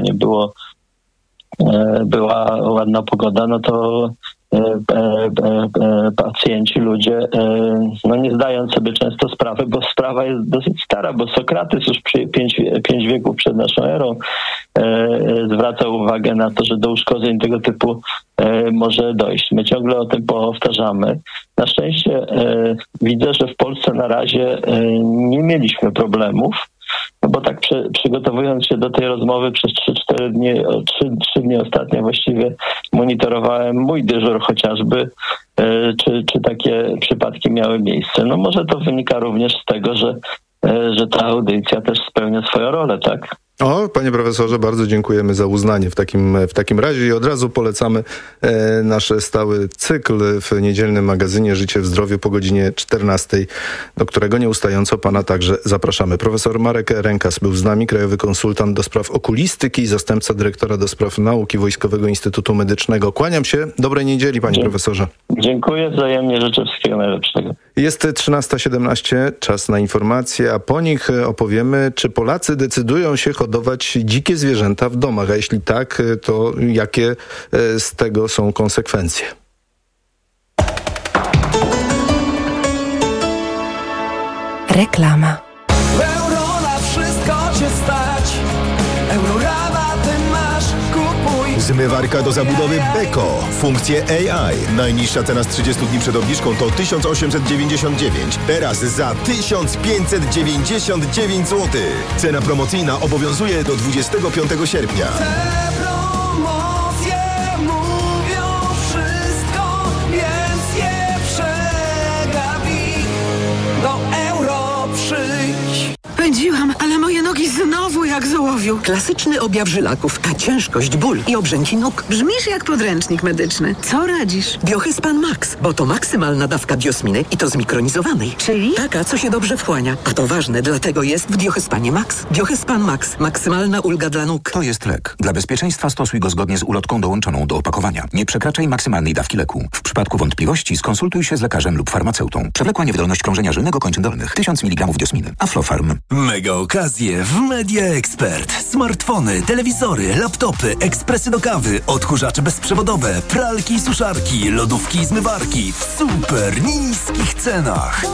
Speaker 2: była ładna pogoda, no to pacjenci, ludzie, nie zdając sobie często sprawy, bo sprawa jest dosyć stara, bo Sokrates już 5 wieków przed naszą erą zwracał uwagę na to, że do uszkodzeń tego typu może dojść. My ciągle o tym powtarzamy. Na szczęście widzę, że w Polsce na razie nie mieliśmy problemów, no bo tak przygotowując się do tej rozmowy przez 3-4 dni, 3 dni ostatnio właściwie monitorowałem mój dyżur chociażby, czy takie przypadki miały miejsce. No może to wynika również z tego, że ta audycja też spełnia swoją rolę, tak?
Speaker 1: Panie profesorze, bardzo dziękujemy za uznanie w takim razie i od razu polecamy nasz stały cykl w niedzielnym magazynie Życie w Zdrowiu po godzinie 14, do którego nieustająco pana także zapraszamy. Profesor Marek Rękas był z nami, krajowy konsultant do spraw okulistyki, zastępca dyrektora do spraw nauki Wojskowego Instytutu Medycznego. Kłaniam się. Dobrej niedzieli, panie profesorze.
Speaker 2: Dziękuję wzajemnie, życzę wszystkiego najlepszego.
Speaker 1: Jest 13:17, czas na informacje, a po nich opowiemy, czy Polacy decydują się hodować dzikie zwierzęta w domach? A jeśli tak, to jakie z tego są konsekwencje?
Speaker 3: Reklama.
Speaker 4: Euro na wszystko cię stać. Eurorabaty masz, kupuj.
Speaker 5: Zmywarka do zabudowy Beko. Funkcje AI. Najniższa cena z 30 dni przed obniżką to 1899. Teraz za 1599 zł. Cena promocyjna obowiązuje do 25 sierpnia.
Speaker 3: Pędziłam, ale moje nogi znowu jak z ołowiu. Klasyczny objaw żylaków, a ciężkość, ból i obrzęki nóg. Brzmisz jak podręcznik medyczny. Co radzisz? Biohyspan Max, bo to maksymalna dawka biosminy i to zmikronizowanej. Czyli? Taka, co się dobrze wchłania. A to ważne, dlatego jest w Biohyspanie Max. Biohyspan Max. Maksymalna ulga dla nóg.
Speaker 9: To jest lek. Dla bezpieczeństwa stosuj go zgodnie z ulotką dołączoną do opakowania. Nie przekraczaj maksymalnej dawki leku. W przypadku wątpliwości skonsultuj się z lekarzem lub farmaceutą. Przewlekła niewydolność krążenia żylnego kończyn dolnych. 1000 mg diosminy. Aflofarm.
Speaker 24: Mega okazje w Media Expert. Smartfony, telewizory, laptopy, ekspresy do kawy, odkurzacze bezprzewodowe, pralki i suszarki, lodówki i zmywarki w super niskich cenach.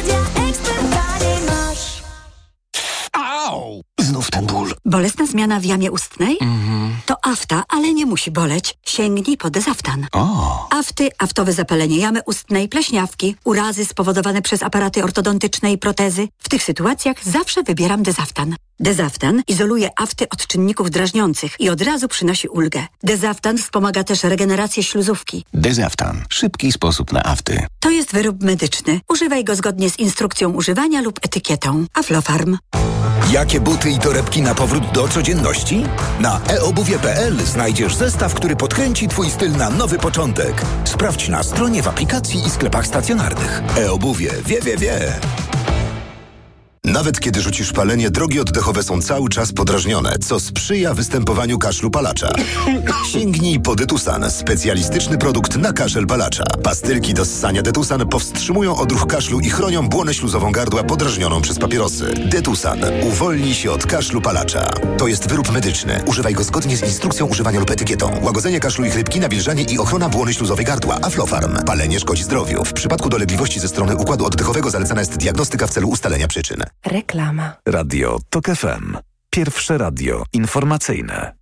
Speaker 12: Au! Znów ten ból. Bolesna zmiana w jamie ustnej? To afta, ale nie musi boleć. Sięgnij po Dezaftan. Afty, aftowe zapalenie jamy ustnej, pleśniawki, urazy spowodowane przez aparaty ortodontyczne i protezy. W tych sytuacjach zawsze wybieram Dezaftan. Dezaftan izoluje afty od czynników drażniących i od razu przynosi ulgę. Dezaftan wspomaga też regenerację śluzówki.
Speaker 9: Dezaftan. Szybki sposób na afty.
Speaker 12: To jest wyrób medyczny. Używaj go zgodnie z instrukcją używania lub etykietą. Aflofarm.
Speaker 24: Jakie buty i torebki na powrót do codzienności? Na eobuwie.pl znajdziesz zestaw, który podkręci Twój styl na nowy początek. Sprawdź na stronie, w aplikacji i sklepach stacjonarnych. eObuwie. Wie.
Speaker 23: Nawet kiedy rzucisz palenie, drogi oddechowe są cały czas podrażnione, co sprzyja występowaniu kaszlu palacza. Sięgnij po Detusan, specjalistyczny produkt na kaszel palacza. Pastylki do ssania Detusan powstrzymują odruch kaszlu i chronią błonę śluzową gardła podrażnioną przez papierosy. Detusan uwolni się od kaszlu palacza. To jest wyrób medyczny. Używaj go zgodnie z instrukcją używania lub etykietą. Łagodzenie kaszlu i chrypki, nawilżanie i ochrona błony śluzowej gardła. Aflofarm. Palenie szkodzi zdrowiu. W przypadku dolegliwości ze strony układu oddechowego zalecana jest diagnostyka w celu ustalenia przyczyn.
Speaker 3: Reklama.
Speaker 24: Radio TOK FM. Pierwsze radio informacyjne.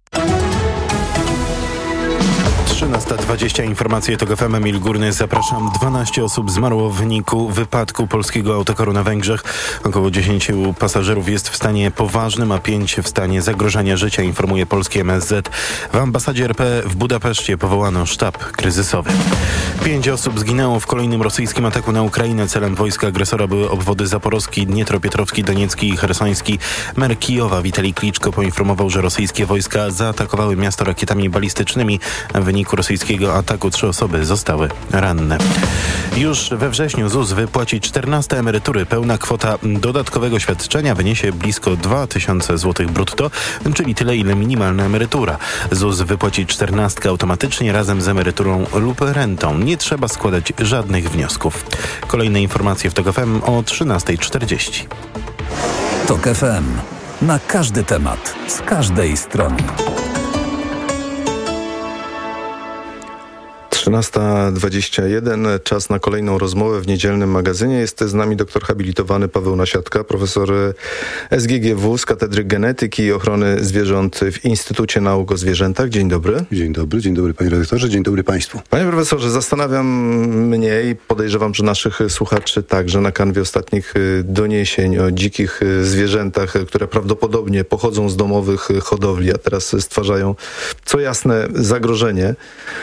Speaker 15: 13:20 informacje TOK FM. Emil Górny, zapraszam. 12 osób zmarło w wyniku wypadku polskiego autokaru na Węgrzech. Około 10 pasażerów jest w stanie poważnym, a 5 w stanie zagrożenia życia, informuje polskie MSZ. W ambasadzie RP w Budapeszcie powołano sztab kryzysowy. 5 osób zginęło w kolejnym rosyjskim ataku na Ukrainę. Celem wojska agresora były obwody zaporowski, Dnietropietrowski, Doniecki i Chersoński. Mer Kijowa Witalij Kliczko poinformował, że rosyjskie wojska zaatakowały miasto rakietami balistycznymi. W wyniku rosyjskiego ataku 3 osoby zostały ranne. Już we wrześniu ZUS wypłaci 14 emerytury. Pełna kwota dodatkowego świadczenia wyniesie blisko 2000 zł brutto, czyli tyle, ile minimalna emerytura. ZUS wypłaci 14 automatycznie razem z emeryturą lub rentą. Nie trzeba składać żadnych wniosków. Kolejne informacje w TOK FM o 13:40.
Speaker 24: TOK FM. Na każdy temat, z każdej strony.
Speaker 1: 13:21. Czas na kolejną rozmowę w niedzielnym magazynie. Jest z nami doktor habilitowany Paweł Nasiatka, profesor SGGW z Katedry Genetyki i Ochrony Zwierząt w Instytucie Nauk o Zwierzętach. Dzień dobry.
Speaker 10: Dzień dobry panie redaktorze, dzień dobry państwu.
Speaker 1: Panie profesorze, zastanawiam mnie i podejrzewam, że naszych słuchaczy także na kanwie ostatnich doniesień o dzikich zwierzętach, które prawdopodobnie pochodzą z domowych hodowli, a teraz stwarzają co jasne zagrożenie.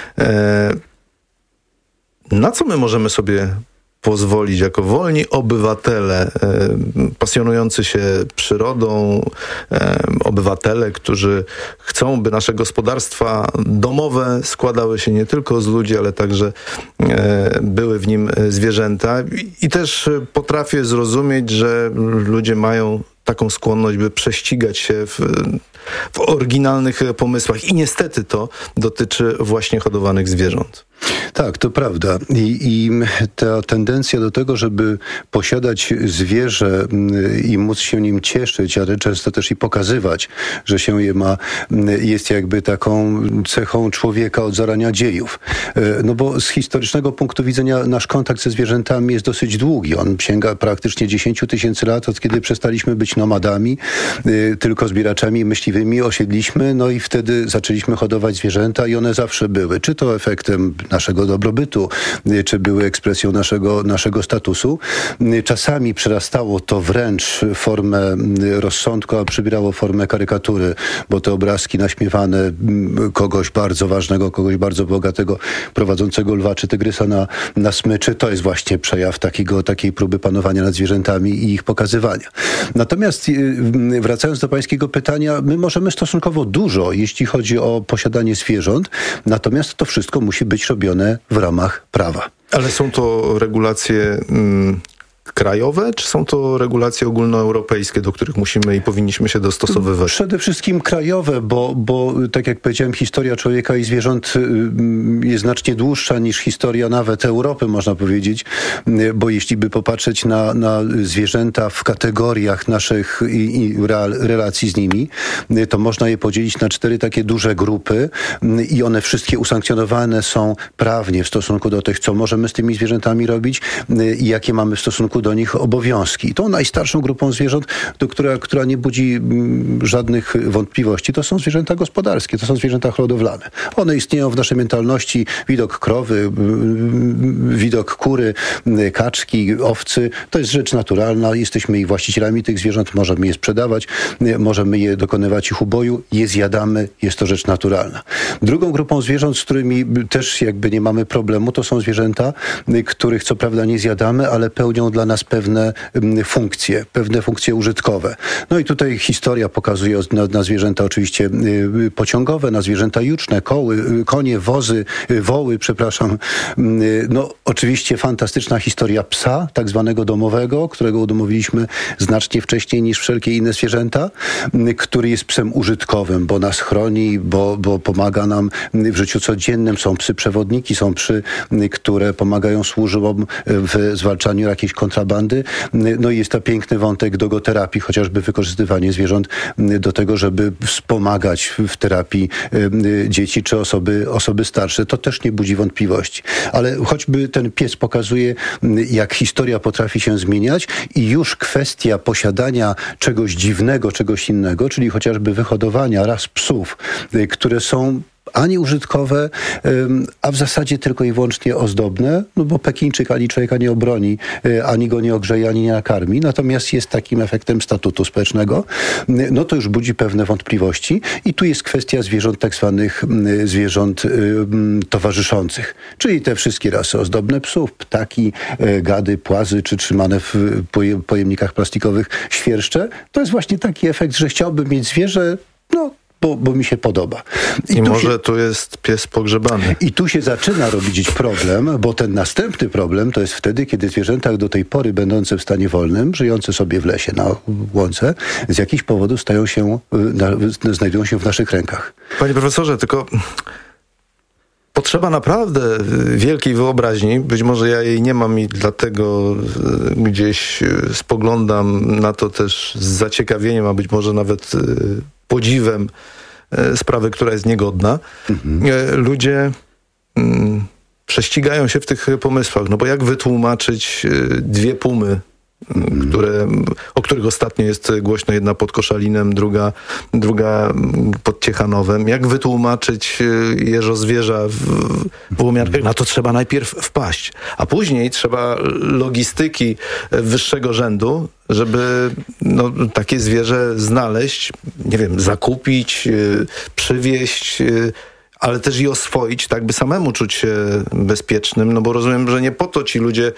Speaker 1: Na co my możemy sobie pozwolić jako wolni obywatele, pasjonujący się przyrodą, obywatele, którzy chcą, by nasze gospodarstwa domowe składały się nie tylko z ludzi, ale także były w nim zwierzęta. I też potrafię zrozumieć, że ludzie mają taką skłonność, by prześcigać się w oryginalnych pomysłach. I niestety to dotyczy właśnie hodowanych zwierząt.
Speaker 10: Tak, to prawda. I ta tendencja do tego, żeby posiadać zwierzę i móc się nim cieszyć, ale często też i pokazywać, że się je ma, jest jakby taką cechą człowieka od zarania dziejów. No bo z historycznego punktu widzenia nasz kontakt ze zwierzętami jest dosyć długi. On sięga praktycznie 10 000 lat, od kiedy przestaliśmy być nomadami, tylko zbieraczami myśliwymi osiedliśmy, no i wtedy zaczęliśmy hodować zwierzęta i one zawsze były, czy to efektem naszego dobrobytu, czy były ekspresją naszego statusu. Czasami przerastało to wręcz formę rozsądku, a przybierało formę karykatury, bo te obrazki naśmiewane kogoś bardzo ważnego, kogoś bardzo bogatego, prowadzącego lwa czy tygrysa na smyczy, to jest właśnie przejaw takiej próby panowania nad zwierzętami i ich pokazywania. Natomiast wracając do pańskiego pytania, my możemy stosunkowo dużo, jeśli chodzi o posiadanie zwierząt, natomiast to wszystko musi być robione w ramach prawa.
Speaker 1: Ale są to regulacje krajowe, czy są to regulacje ogólnoeuropejskie, do których musimy i powinniśmy się dostosowywać?
Speaker 10: Przede wszystkim krajowe, bo tak jak powiedziałem, historia człowieka i zwierząt jest znacznie dłuższa niż historia nawet Europy, można powiedzieć, bo jeśli by popatrzeć na zwierzęta w kategoriach naszych relacji z nimi, to można je podzielić na 4 takie duże grupy i one wszystkie usankcjonowane są prawnie w stosunku do tych, co możemy z tymi zwierzętami robić i jakie mamy w stosunku do nich obowiązki. Tą najstarszą grupą zwierząt, która nie budzi żadnych wątpliwości, to są zwierzęta gospodarskie, to są zwierzęta hodowlane. One istnieją w naszej mentalności. Widok krowy, widok kury, kaczki, owcy, to jest rzecz naturalna. Jesteśmy ich właścicielami tych zwierząt, możemy je sprzedawać, możemy je dokonywać ich uboju, je zjadamy, jest to rzecz naturalna. Drugą grupą zwierząt, z którymi też jakby nie mamy problemu, to są zwierzęta, których co prawda nie zjadamy, ale pełnią dla nas pewne funkcje użytkowe. No i tutaj historia pokazuje na zwierzęta oczywiście pociągowe, na zwierzęta juczne, konie, woły, przepraszam. No oczywiście fantastyczna historia psa, tak zwanego domowego, którego udomowiliśmy znacznie wcześniej niż wszelkie inne zwierzęta, który jest psem użytkowym, bo nas chroni, bo pomaga nam w życiu codziennym. Są psy przewodniki, są psy, które pomagają służbom w zwalczaniu jakiejś kontrabandy. No i jest to piękny wątek dogoterapii, chociażby wykorzystywanie zwierząt do tego, żeby wspomagać w terapii dzieci czy osoby starsze. To też nie budzi wątpliwości. Ale choćby ten pies pokazuje, jak historia potrafi się zmieniać i już kwestia posiadania czegoś dziwnego, czegoś innego, czyli chociażby wyhodowania ras psów, które są ani użytkowe, a w zasadzie tylko i wyłącznie ozdobne, no bo Pekińczyk ani człowieka nie obroni, ani go nie ogrzeje, ani nie nakarmi, natomiast jest takim efektem statutu społecznego, no to już budzi pewne wątpliwości i tu jest kwestia zwierząt, tak zwanych zwierząt towarzyszących, czyli te wszystkie rasy ozdobne psów, ptaki, gady, płazy, czy trzymane w pojemnikach plastikowych świerszcze. To jest właśnie taki efekt, że chciałbym mieć zwierzę, no bo mi się podoba.
Speaker 1: I może tu jest pies pogrzebany.
Speaker 10: I tu się zaczyna robić problem, bo ten następny problem to jest wtedy, kiedy zwierzęta do tej pory będące w stanie wolnym, żyjące sobie w lesie, na łące, z jakichś powodów znajdują się w naszych rękach.
Speaker 1: Panie profesorze, tylko potrzeba naprawdę wielkiej wyobraźni. Być może ja jej nie mam i dlatego gdzieś spoglądam na to też z zaciekawieniem, a być może nawet podziwem sprawy, która jest niegodna. Ludzie prześcigają się w tych pomysłach. No bo jak wytłumaczyć 2 pumy, o których ostatnio jest głośno, jedna pod Koszalinem, druga pod Ciechanowem. Jak wytłumaczyć jeżozwierza w Łomiankach? Na to trzeba najpierw wpaść, a później trzeba logistyki wyższego rzędu, żeby takie zwierzę znaleźć, nie wiem, zakupić, przywieźć, ale też i oswoić, tak by samemu czuć się bezpiecznym, no bo rozumiem, że nie po to ci ludzie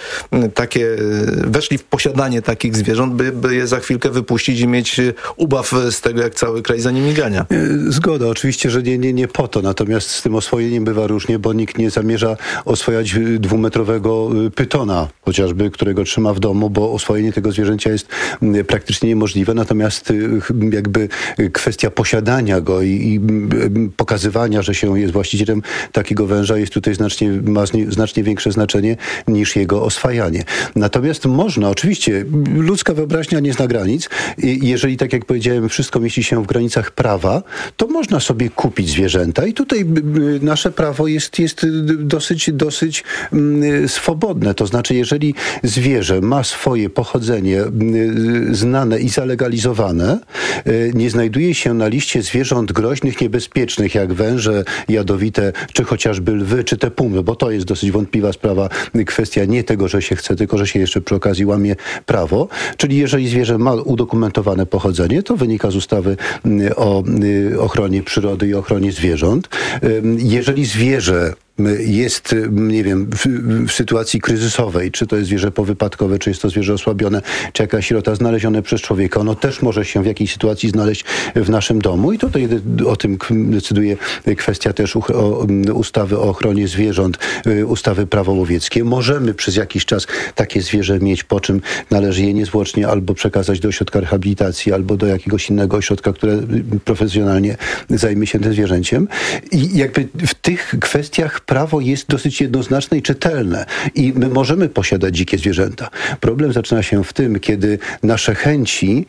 Speaker 1: weszli w posiadanie takich zwierząt, by je za chwilkę wypuścić i mieć ubaw z tego, jak cały kraj za nimi gania.
Speaker 10: Zgoda, oczywiście, że nie po to, natomiast z tym oswojeniem bywa różnie, bo nikt nie zamierza oswojać 2-metrowego pytona, chociażby, którego trzyma w domu, bo oswojenie tego zwierzęcia jest praktycznie niemożliwe, natomiast jakby kwestia posiadania go i pokazywania, że się pewnością jest właścicielem takiego węża, jest tutaj ma znacznie większe znaczenie niż jego oswajanie. Natomiast można, oczywiście, ludzka wyobraźnia nie zna granic. Jeżeli, tak jak powiedziałem, wszystko mieści się w granicach prawa, to można sobie kupić zwierzęta i tutaj nasze prawo jest dosyć swobodne. To znaczy, jeżeli zwierzę ma swoje pochodzenie znane i zalegalizowane, nie znajduje się na liście zwierząt groźnych, niebezpiecznych, jak węże jadowite, czy chociażby lwy, czy te pumy, bo to jest dosyć wątpliwa sprawa, kwestia nie tego, że się chce, tylko że się jeszcze przy okazji łamie prawo. Czyli jeżeli zwierzę ma udokumentowane pochodzenie, to wynika z ustawy o ochronie przyrody i ochronie zwierząt. Jeżeli zwierzę jest, nie wiem, w sytuacji kryzysowej, czy to jest zwierzę powypadkowe, czy jest to zwierzę osłabione, czy jakaś sierota znalezione przez człowieka, ono też może się w jakiejś sytuacji znaleźć w naszym domu i tutaj o tym decyduje kwestia też ustawy o ochronie zwierząt, ustawy Prawo łowieckie. Możemy przez jakiś czas takie zwierzę mieć, po czym należy je niezwłocznie albo przekazać do ośrodka rehabilitacji, albo do jakiegoś innego ośrodka, które profesjonalnie zajmie się tym zwierzęciem. I jakby w tych kwestiach prawo jest dosyć jednoznaczne i czytelne i my możemy posiadać dzikie zwierzęta. Problem zaczyna się w tym, kiedy nasze chęci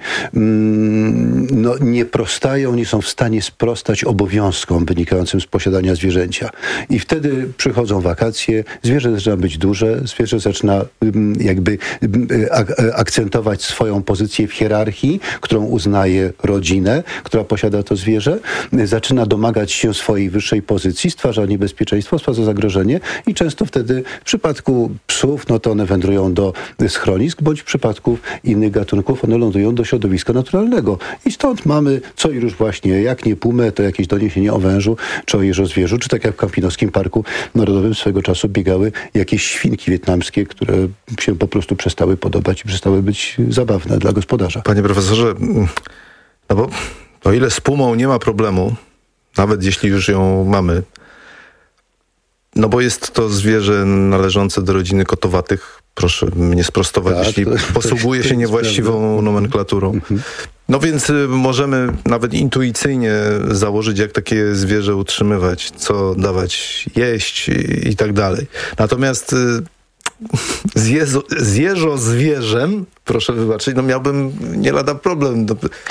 Speaker 10: nie prostają, nie są w stanie sprostać obowiązkom wynikającym z posiadania zwierzęcia. I wtedy przychodzą wakacje, zwierzę zaczyna być duże, zwierzę zaczyna jakby akcentować swoją pozycję w hierarchii, którą uznaje rodzinę, która posiada to zwierzę, zaczyna domagać się swojej wyższej pozycji, stwarza niebezpieczeństwo, stwarza zagrożenie i często wtedy w przypadku psów, to one wędrują do schronisk, bądź w przypadku innych gatunków one lądują do środowiska naturalnego. I stąd mamy co i róż właśnie, jak nie pumę, to jakieś doniesienie o wężu, czy o jeżozwierzu, czy tak jak w Kampinoskim Parku Narodowym swego czasu biegały jakieś świnki wietnamskie, które się po prostu przestały podobać i przestały być zabawne dla gospodarza.
Speaker 1: Panie profesorze, bo o ile z pumą nie ma problemu, nawet jeśli już ją mamy, bo jest to zwierzę należące do rodziny kotowatych. Proszę mnie sprostować, jeśli posługuje się niewłaściwą nomenklaturą. Więc możemy nawet intuicyjnie założyć, jak takie zwierzę utrzymywać, co dawać jeść i tak dalej. Natomiast z jeżozwierzem, proszę wybaczyć, miałbym nie lada problem.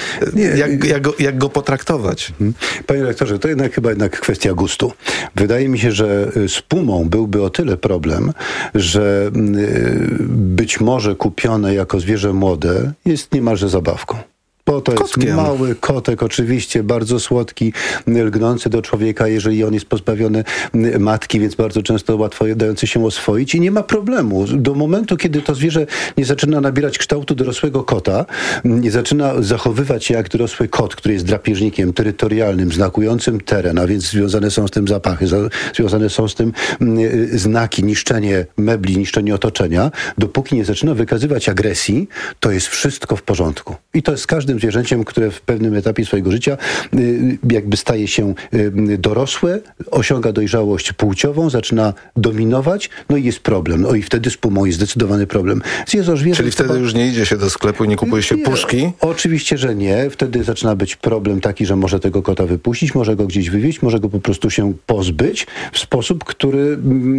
Speaker 1: Jak go potraktować?
Speaker 10: Panie rektorze, to chyba jednak kwestia gustu. Wydaje mi się, że z pumą byłby o tyle problem, że być może kupione jako zwierzę młode jest niemalże zabawką. Bo to jest mały kotek, oczywiście, bardzo słodki, lgnący do człowieka, jeżeli on jest pozbawiony matki, więc bardzo często łatwo dający się oswoić i nie ma problemu. Do momentu, kiedy to zwierzę nie zaczyna nabierać kształtu dorosłego kota, nie zaczyna zachowywać się jak dorosły kot, który jest drapieżnikiem terytorialnym, znakującym teren, a więc związane są z tym zapachy, związane są z tym znaki, niszczenie mebli, niszczenie otoczenia, dopóki nie zaczyna wykazywać agresji, to jest wszystko w porządku. I to jest z każdym zwierzęciem, które w pewnym etapie swojego życia jakby staje się dorosłe, osiąga dojrzałość płciową, zaczyna dominować, i jest problem. I wtedy z pumą jest zdecydowany problem.
Speaker 1: Czyli wtedy już nie idzie się do sklepu i nie kupuje się puszki?
Speaker 10: Oczywiście, że nie. Wtedy zaczyna być problem taki, że może tego kota wypuścić, może go gdzieś wywieźć, może go po prostu się pozbyć w sposób, który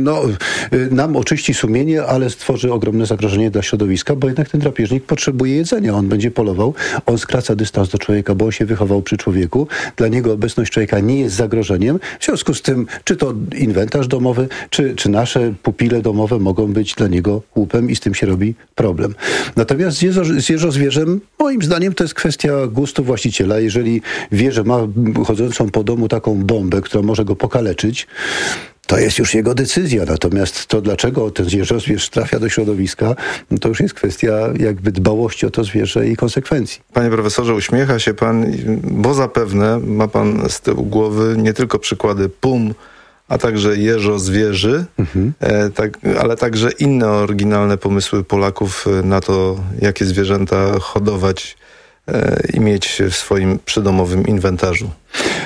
Speaker 10: nam oczyści sumienie, ale stworzy ogromne zagrożenie dla środowiska, bo jednak ten drapieżnik potrzebuje jedzenia. On będzie polował, on skraca dystans do człowieka, bo on się wychował przy człowieku. Dla niego obecność człowieka nie jest zagrożeniem. W związku z tym, czy to inwentarz domowy, czy nasze pupile domowe mogą być dla niego łupem i z tym się robi problem. Natomiast z jeżozwierzem, moim zdaniem, to jest kwestia gustu właściciela. Jeżeli wie, że ma chodzącą po domu taką bombę, która może go pokaleczyć, to jest już jego decyzja. Natomiast to, dlaczego ten jeżozwierz trafia do środowiska, to już jest kwestia jakby dbałości o to zwierzę i konsekwencji.
Speaker 1: Panie profesorze, uśmiecha się pan, bo zapewne ma pan z tyłu głowy nie tylko przykłady pum, a także jeżozwierzy, ale także inne oryginalne pomysły Polaków na to, jakie zwierzęta hodować i mieć w swoim przydomowym inwentarzu.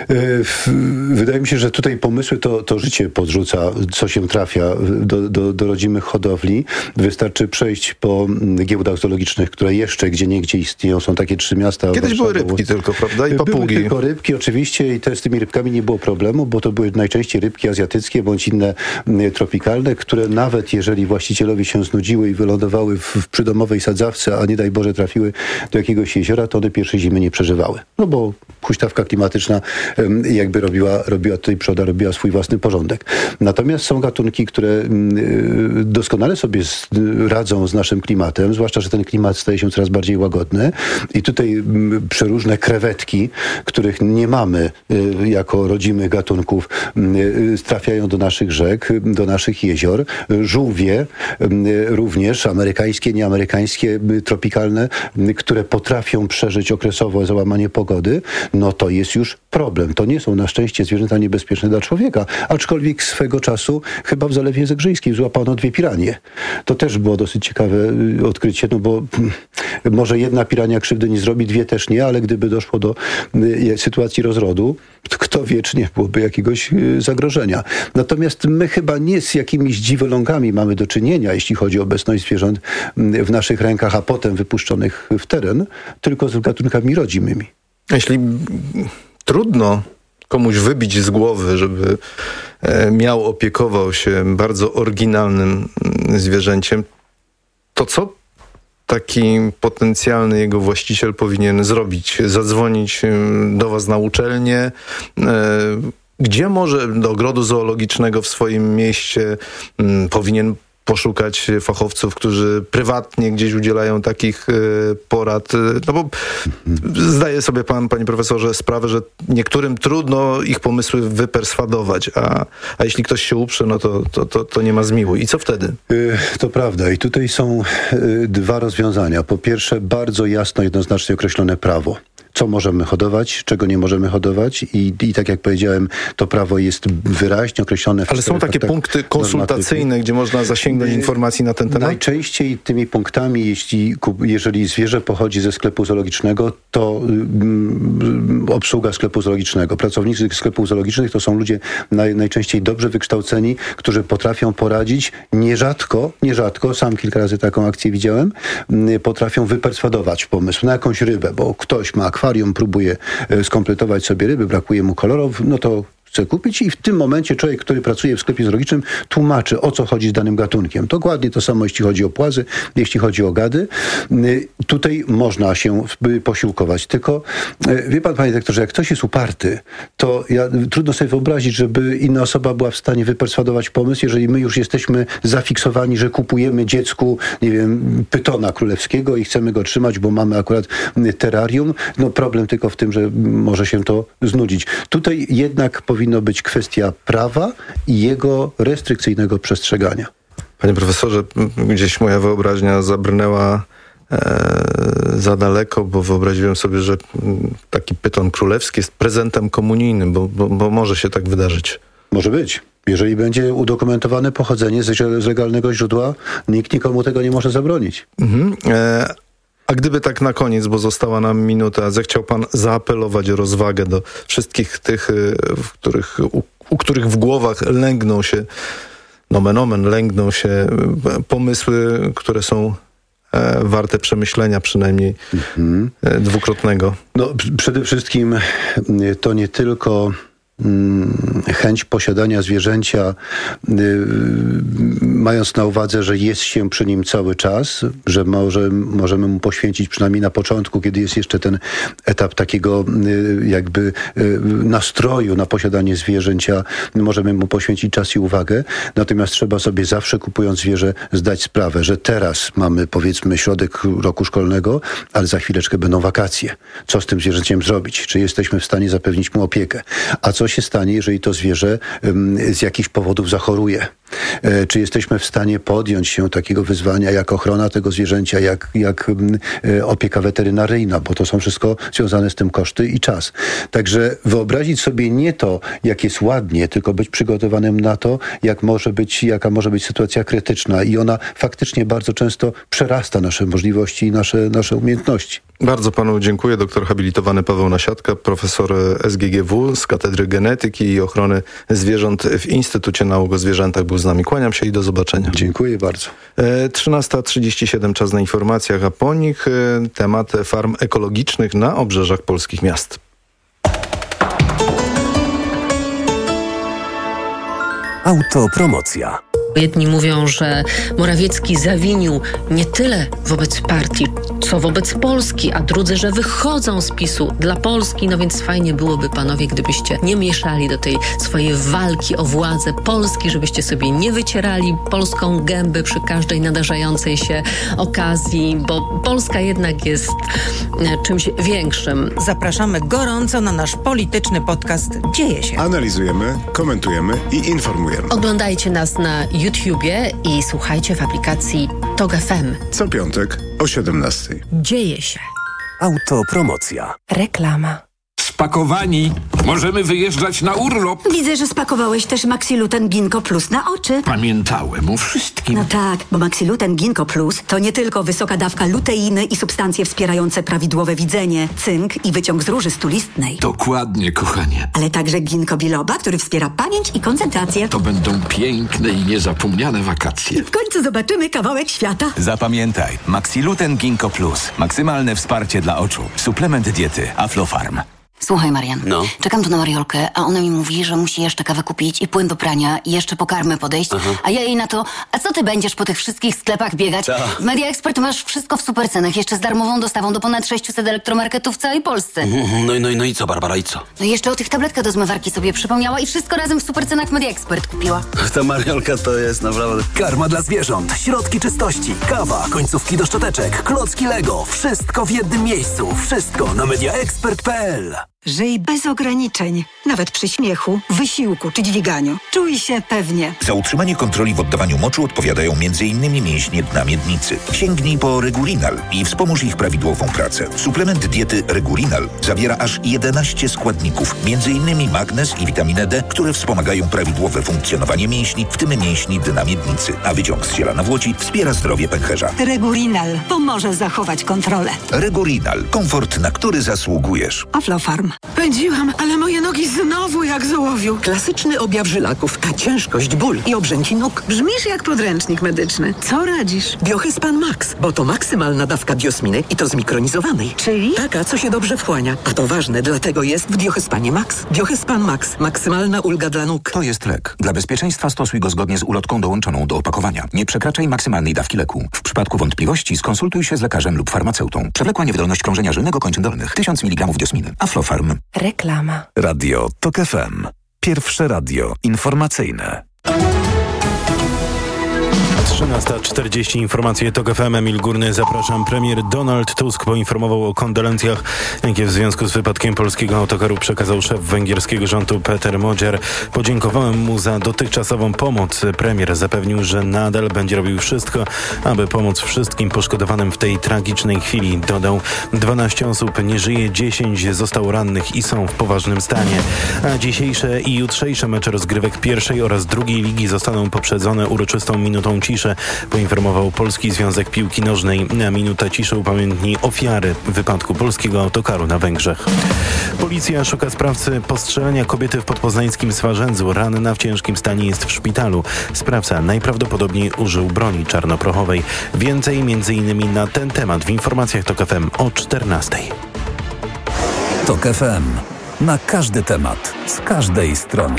Speaker 10: Wydaje mi się, że tutaj pomysły to życie podrzuca, co się trafia do rodzimych hodowli. Wystarczy przejść po giełdach zoologicznych, które jeszcze gdzieniegdzie istnieją. Są takie 3 miasta.
Speaker 1: Kiedyś były rybki tylko, prawda? I papugi.
Speaker 10: Były tylko rybki oczywiście i z tymi rybkami nie było problemu, bo to były najczęściej rybki azjatyckie bądź inne tropikalne, które nawet jeżeli właścicielowi się znudziły i wylądowały w przydomowej sadzawce, a nie daj Boże trafiły do jakiegoś jeziora, to one pierwszej zimy nie przeżywały. No bo huśtawka klimatyczna jakby robiła tutaj przoda, robiła swój własny porządek. Natomiast są gatunki, które doskonale sobie radzą z naszym klimatem, zwłaszcza, że ten klimat staje się coraz bardziej łagodny i tutaj przeróżne krewetki, których nie mamy jako rodzimych gatunków, trafiają do naszych rzek, do naszych jezior. Żółwie również, amerykańskie, nieamerykańskie, tropikalne, które potrafią przeżyć okresowo załamanie pogody, no to jest już problem. To nie są na szczęście zwierzęta niebezpieczne dla człowieka, aczkolwiek swego czasu chyba w Zalewie Zegrzyńskim złapano 2 piranie. To też było dosyć ciekawe odkrycie, no bo może jedna pirania krzywdy nie zrobi, 2 też nie, ale gdyby doszło do sytuacji rozrodu, to kto wie, czy nie byłoby jakiegoś zagrożenia. Natomiast my chyba nie z jakimiś dziwolągami mamy do czynienia, jeśli chodzi o obecność zwierząt w naszych rękach, a potem wypuszczonych w teren, tylko z gatunkami rodzimymi.
Speaker 1: Jeśli trudno komuś wybić z głowy, żeby opiekował się bardzo oryginalnym zwierzęciem, to co taki potencjalny jego właściciel powinien zrobić? Zadzwonić do was na uczelnię? Gdzie może do ogrodu zoologicznego w swoim mieście powinien poszukać fachowców, którzy prywatnie gdzieś udzielają takich porad? No bo zdaje sobie pan, panie profesorze, sprawę, że niektórym trudno ich pomysły wyperswadować, a jeśli ktoś się uprze, no to nie ma zmiłuj. I co wtedy?
Speaker 10: To prawda. I tutaj są 2 rozwiązania. Po pierwsze, bardzo jasno, jednoznacznie określone prawo. Co możemy hodować, czego nie możemy hodować i tak jak powiedziałem, to prawo jest wyraźnie określone.
Speaker 1: Ale są takie punkty konsultacyjne, gdzie można zasięgnąć informacji na ten temat?
Speaker 10: Najczęściej tymi punktami, jeżeli zwierzę pochodzi ze sklepu zoologicznego, to obsługa sklepu zoologicznego. Pracownicy sklepów zoologicznych to są ludzie najczęściej dobrze wykształceni, którzy potrafią poradzić, nierzadko, sam kilka razy taką akcję widziałem, potrafią wyperswadować pomysł na jakąś rybę, bo ktoś ma akwarium, próbuje skompletować sobie ryby, brakuje mu kolorów, no to chce kupić i w tym momencie człowiek, który pracuje w sklepie zoologicznym, tłumaczy, o co chodzi z danym gatunkiem. Dokładnie to samo, jeśli chodzi o płazy, jeśli chodzi o gady. Tutaj można się posiłkować. Tylko wie pan, panie doktorze, jak ktoś jest uparty, to trudno sobie wyobrazić, żeby inna osoba była w stanie wyperswadować pomysł, jeżeli my już jesteśmy zafiksowani, że kupujemy dziecku, nie wiem, pytona królewskiego i chcemy go trzymać, bo mamy akurat terrarium. No problem tylko w tym, że może się to znudzić. Tutaj jednak powinno być kwestia prawa i jego restrykcyjnego przestrzegania.
Speaker 1: Panie profesorze, gdzieś moja wyobraźnia zabrnęła za daleko, bo wyobraziłem sobie, że taki pyton królewski jest prezentem komunijnym, bo może się tak wydarzyć.
Speaker 10: Może być. Jeżeli będzie udokumentowane pochodzenie z legalnego źródła, nikt nikomu tego nie może zabronić.
Speaker 1: A gdyby tak na koniec, bo została nam minuta, zechciał pan zaapelować o rozwagę do wszystkich tych, u których w głowach lęgną się, nomen omen, lęgną się pomysły, które są warte przemyślenia przynajmniej dwukrotnego.
Speaker 10: No, przede wszystkim to nie tylko chęć posiadania zwierzęcia, mając na uwadze, że jest się przy nim cały czas, że możemy mu poświęcić przynajmniej na początku, kiedy jest jeszcze ten etap takiego jakby nastroju na posiadanie zwierzęcia, możemy mu poświęcić czas i uwagę. Natomiast trzeba sobie zawsze, kupując zwierzę, zdać sprawę, że teraz mamy, powiedzmy, środek roku szkolnego, ale za chwileczkę będą wakacje. Co z tym zwierzęciem zrobić? Czy jesteśmy w stanie zapewnić mu opiekę? A co się stanie, jeżeli to zwierzę z jakichś powodów zachoruje? Czy jesteśmy w stanie podjąć się takiego wyzwania jak ochrona tego zwierzęcia, jak opieka weterynaryjna, bo to są wszystko związane z tym koszty i czas. Także wyobrazić sobie nie to, jak jest ładnie, tylko być przygotowanym na to, jaka może być sytuacja krytyczna i ona faktycznie bardzo często przerasta nasze możliwości i nasze umiejętności.
Speaker 1: Bardzo panu dziękuję. Doktor habilitowany Paweł Nasiadka, profesor SGGW z Katedry Genetyki i Ochrony Zwierząt w Instytucie Nauk o Zwierzętach był z nami. Kłaniam się i do zobaczenia.
Speaker 10: Dziękuję bardzo.
Speaker 1: 13:37, czas na informacjach, a po nich temat farm ekologicznych na obrzeżach polskich miast.
Speaker 6: Autopromocja. Jedni mówią, że Morawiecki zawinił nie tyle wobec partii, co wobec Polski, a drudzy, że wychodzą z PiS-u dla Polski. No więc fajnie byłoby, panowie, gdybyście nie mieszali do tej swojej walki o władzę Polski, żebyście sobie nie wycierali polską gęby przy każdej nadarzającej się okazji, bo Polska jednak jest czymś większym.
Speaker 8: Zapraszamy gorąco na nasz polityczny podcast Dzieje się.
Speaker 11: Analizujemy, komentujemy i informujemy.
Speaker 6: Oglądajcie nas na YouTubie i słuchajcie w aplikacji TOG FM.
Speaker 11: Co piątek o 17:00.
Speaker 6: Dzieje się. Autopromocja.
Speaker 8: Reklama.
Speaker 13: Spakowani. Możemy wyjeżdżać na urlop.
Speaker 12: Widzę, że spakowałeś też Maxiluten Ginkgo Plus na oczy.
Speaker 13: Pamiętałem o wszystkim.
Speaker 12: No tak, bo Maxiluten Ginkgo Plus to nie tylko wysoka dawka luteiny i substancje wspierające prawidłowe widzenie, cynk i wyciąg z róży stulistnej.
Speaker 13: Dokładnie, kochanie.
Speaker 12: Ale także ginkgo biloba, który wspiera pamięć i koncentrację.
Speaker 13: To będą piękne i niezapomniane wakacje.
Speaker 12: W końcu zobaczymy kawałek świata.
Speaker 14: Zapamiętaj, Maxiluten Ginkgo Plus. Maksymalne wsparcie dla oczu. Suplement diety Aflofarm.
Speaker 26: Słuchaj, Marian, czekam tu na Mariolkę, a ona mi mówi, że musi jeszcze kawę kupić i płyn do prania i jeszcze po karmę podejść, a ja jej na to, a co ty będziesz po tych wszystkich sklepach biegać? W Media Expert masz wszystko w super cenach, jeszcze z darmową dostawą do ponad 600 elektromarketów w całej Polsce.
Speaker 14: No i co, Barbara, i co?
Speaker 26: No i jeszcze o tych tabletkach do zmywarki sobie przypomniała i wszystko razem w super cenach w Media Expert kupiła.
Speaker 14: Ta Mariolka to jest naprawdę... Karma dla zwierząt, środki czystości, kawa, końcówki do szczoteczek, klocki Lego. Wszystko w jednym miejscu. Wszystko na mediaexpert.pl.
Speaker 3: Żyj bez ograniczeń, nawet przy śmiechu, wysiłku czy dźwiganiu. Czuj się pewnie.
Speaker 24: Za utrzymanie kontroli w oddawaniu moczu odpowiadają m.in. mięśnie dna miednicy. Sięgnij po Regurinal i wspomóż ich prawidłową pracę. Suplement diety Regurinal zawiera aż 11 składników, m.in. magnez i witaminę D, które wspomagają prawidłowe funkcjonowanie mięśni, w tym mięśni dna miednicy, a wyciąg z ziela nawłoci wspiera zdrowie pęcherza.
Speaker 3: Regurinal pomoże zachować kontrolę.
Speaker 24: Regurinal. Komfort, na który zasługujesz.
Speaker 3: Aflofarm. Pędziłam, ale moje nogi znowu jak z ołowiu. Klasyczny objaw żylaków, a ciężkość, ból i obrzęki nóg. Brzmisz jak podręcznik medyczny. Co radzisz? Biohyspan Max, bo to maksymalna dawka biosminy i to zmikronizowanej. Czyli? Taka, co się dobrze wchłania. A to ważne, dlatego jest w Biohyspanie Max. Biohyspan Max. Maksymalna ulga dla nóg.
Speaker 9: To jest lek. Dla bezpieczeństwa stosuj go zgodnie z ulotką dołączoną do opakowania. Nie przekraczaj maksymalnej dawki leku. W przypadku wątpliwości skonsultuj się z lekarzem lub farmaceutą. Przewlekła niewydolność krążenia żylnego kończyn dolnych. 1000 mg diosminy. Aflofarm.
Speaker 8: Reklama.
Speaker 6: Radio TOG FM. Pierwsze radio informacyjne.
Speaker 15: 13:40 informacje TOG FM. Emil Górny, zapraszam. Premier Donald Tusk poinformował o kondolencjach, jakie w związku z wypadkiem polskiego autokaru przekazał szef węgierskiego rządu Peter Magyar. Podziękowałem mu za dotychczasową pomoc. Premier zapewnił, że nadal będzie robił wszystko, aby pomóc wszystkim poszkodowanym w tej tragicznej chwili. Dodał, 12 osób nie żyje, 10 zostało rannych i są w poważnym stanie. A dzisiejsze i jutrzejsze mecze rozgrywek pierwszej oraz drugiej ligi zostaną poprzedzone uroczystą minutą ciszy, poinformował Polski Związek Piłki Nożnej. Na minutę ciszy upamiętni ofiary wypadku polskiego autokaru na Węgrzech. Policja szuka sprawcy postrzelenia kobiety w podpoznańskim Swarzędzu. Ranna w ciężkim stanie jest w szpitalu. Sprawca najprawdopodobniej użył broni czarnoprochowej. Więcej m.in. na ten temat w informacjach TOG FM o 14:00.
Speaker 6: TOG FM. Na każdy temat, z każdej strony.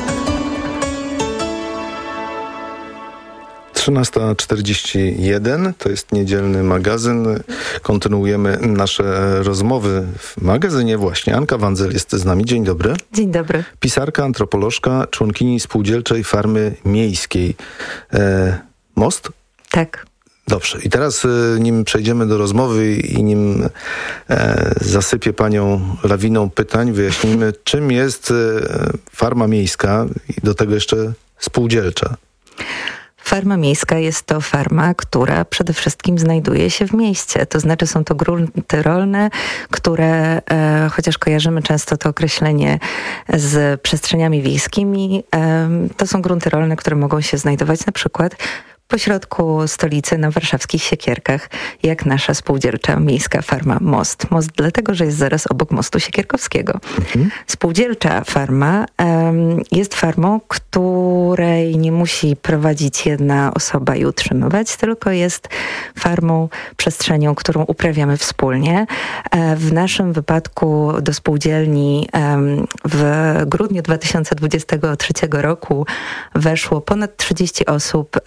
Speaker 1: 13:41, to jest niedzielny magazyn. Kontynuujemy nasze rozmowy w magazynie właśnie. Anka Wandzel jest z nami. Dzień dobry.
Speaker 27: Dzień dobry.
Speaker 1: Pisarka, antropolożka, członkini Spółdzielczej Farmy Miejskiej. Most?
Speaker 27: Tak.
Speaker 1: Dobrze. I teraz, nim przejdziemy do rozmowy i nim zasypię panią lawiną pytań, wyjaśnijmy, czym jest farma miejska i do tego jeszcze spółdzielcza.
Speaker 27: Farma miejska jest to farma, która przede wszystkim znajduje się w mieście. To znaczy są to grunty rolne, które, chociaż kojarzymy często to określenie z przestrzeniami wiejskimi, to są grunty rolne, które mogą się znajdować na przykład pośrodku stolicy na warszawskich Siekierkach, jak nasza spółdzielcza miejska farma Most. Most dlatego, że jest zaraz obok mostu Siekierkowskiego. Spółdzielcza farma jest farmą, której nie musi prowadzić jedna osoba i utrzymywać, tylko jest farmą, przestrzenią, którą uprawiamy wspólnie. W naszym wypadku do spółdzielni w grudniu 2023 roku weszło ponad 30 osób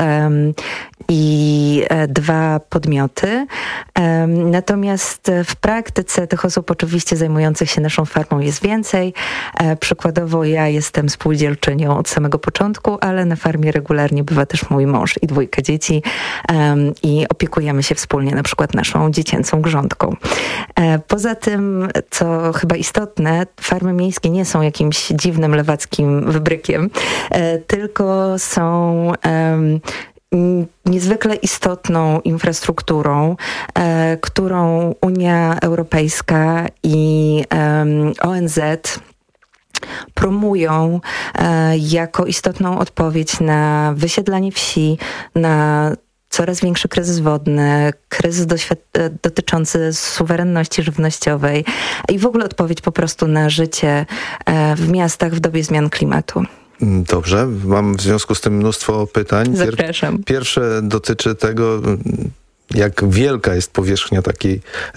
Speaker 27: i 2 podmioty. Natomiast w praktyce tych osób oczywiście zajmujących się naszą farmą jest więcej. Przykładowo ja jestem spółdzielczynią od samego początku, ale na farmie regularnie bywa też mój mąż i 2 dzieci i opiekujemy się wspólnie na przykład naszą dziecięcą grządką. Poza tym, co chyba istotne, farmy miejskie nie są jakimś dziwnym lewackim wybrykiem, tylko są niezwykle istotną infrastrukturą, którą Unia Europejska i ONZ promują jako istotną odpowiedź na wysiedlanie wsi, na coraz większy kryzys wodny, kryzys dotyczący suwerenności żywnościowej i w ogóle odpowiedź po prostu na życie w miastach w dobie zmian klimatu.
Speaker 1: Dobrze, mam w związku z tym mnóstwo pytań.
Speaker 27: Zapraszam.
Speaker 1: Pierwsze dotyczy tego, jak wielka jest powierzchnia takiej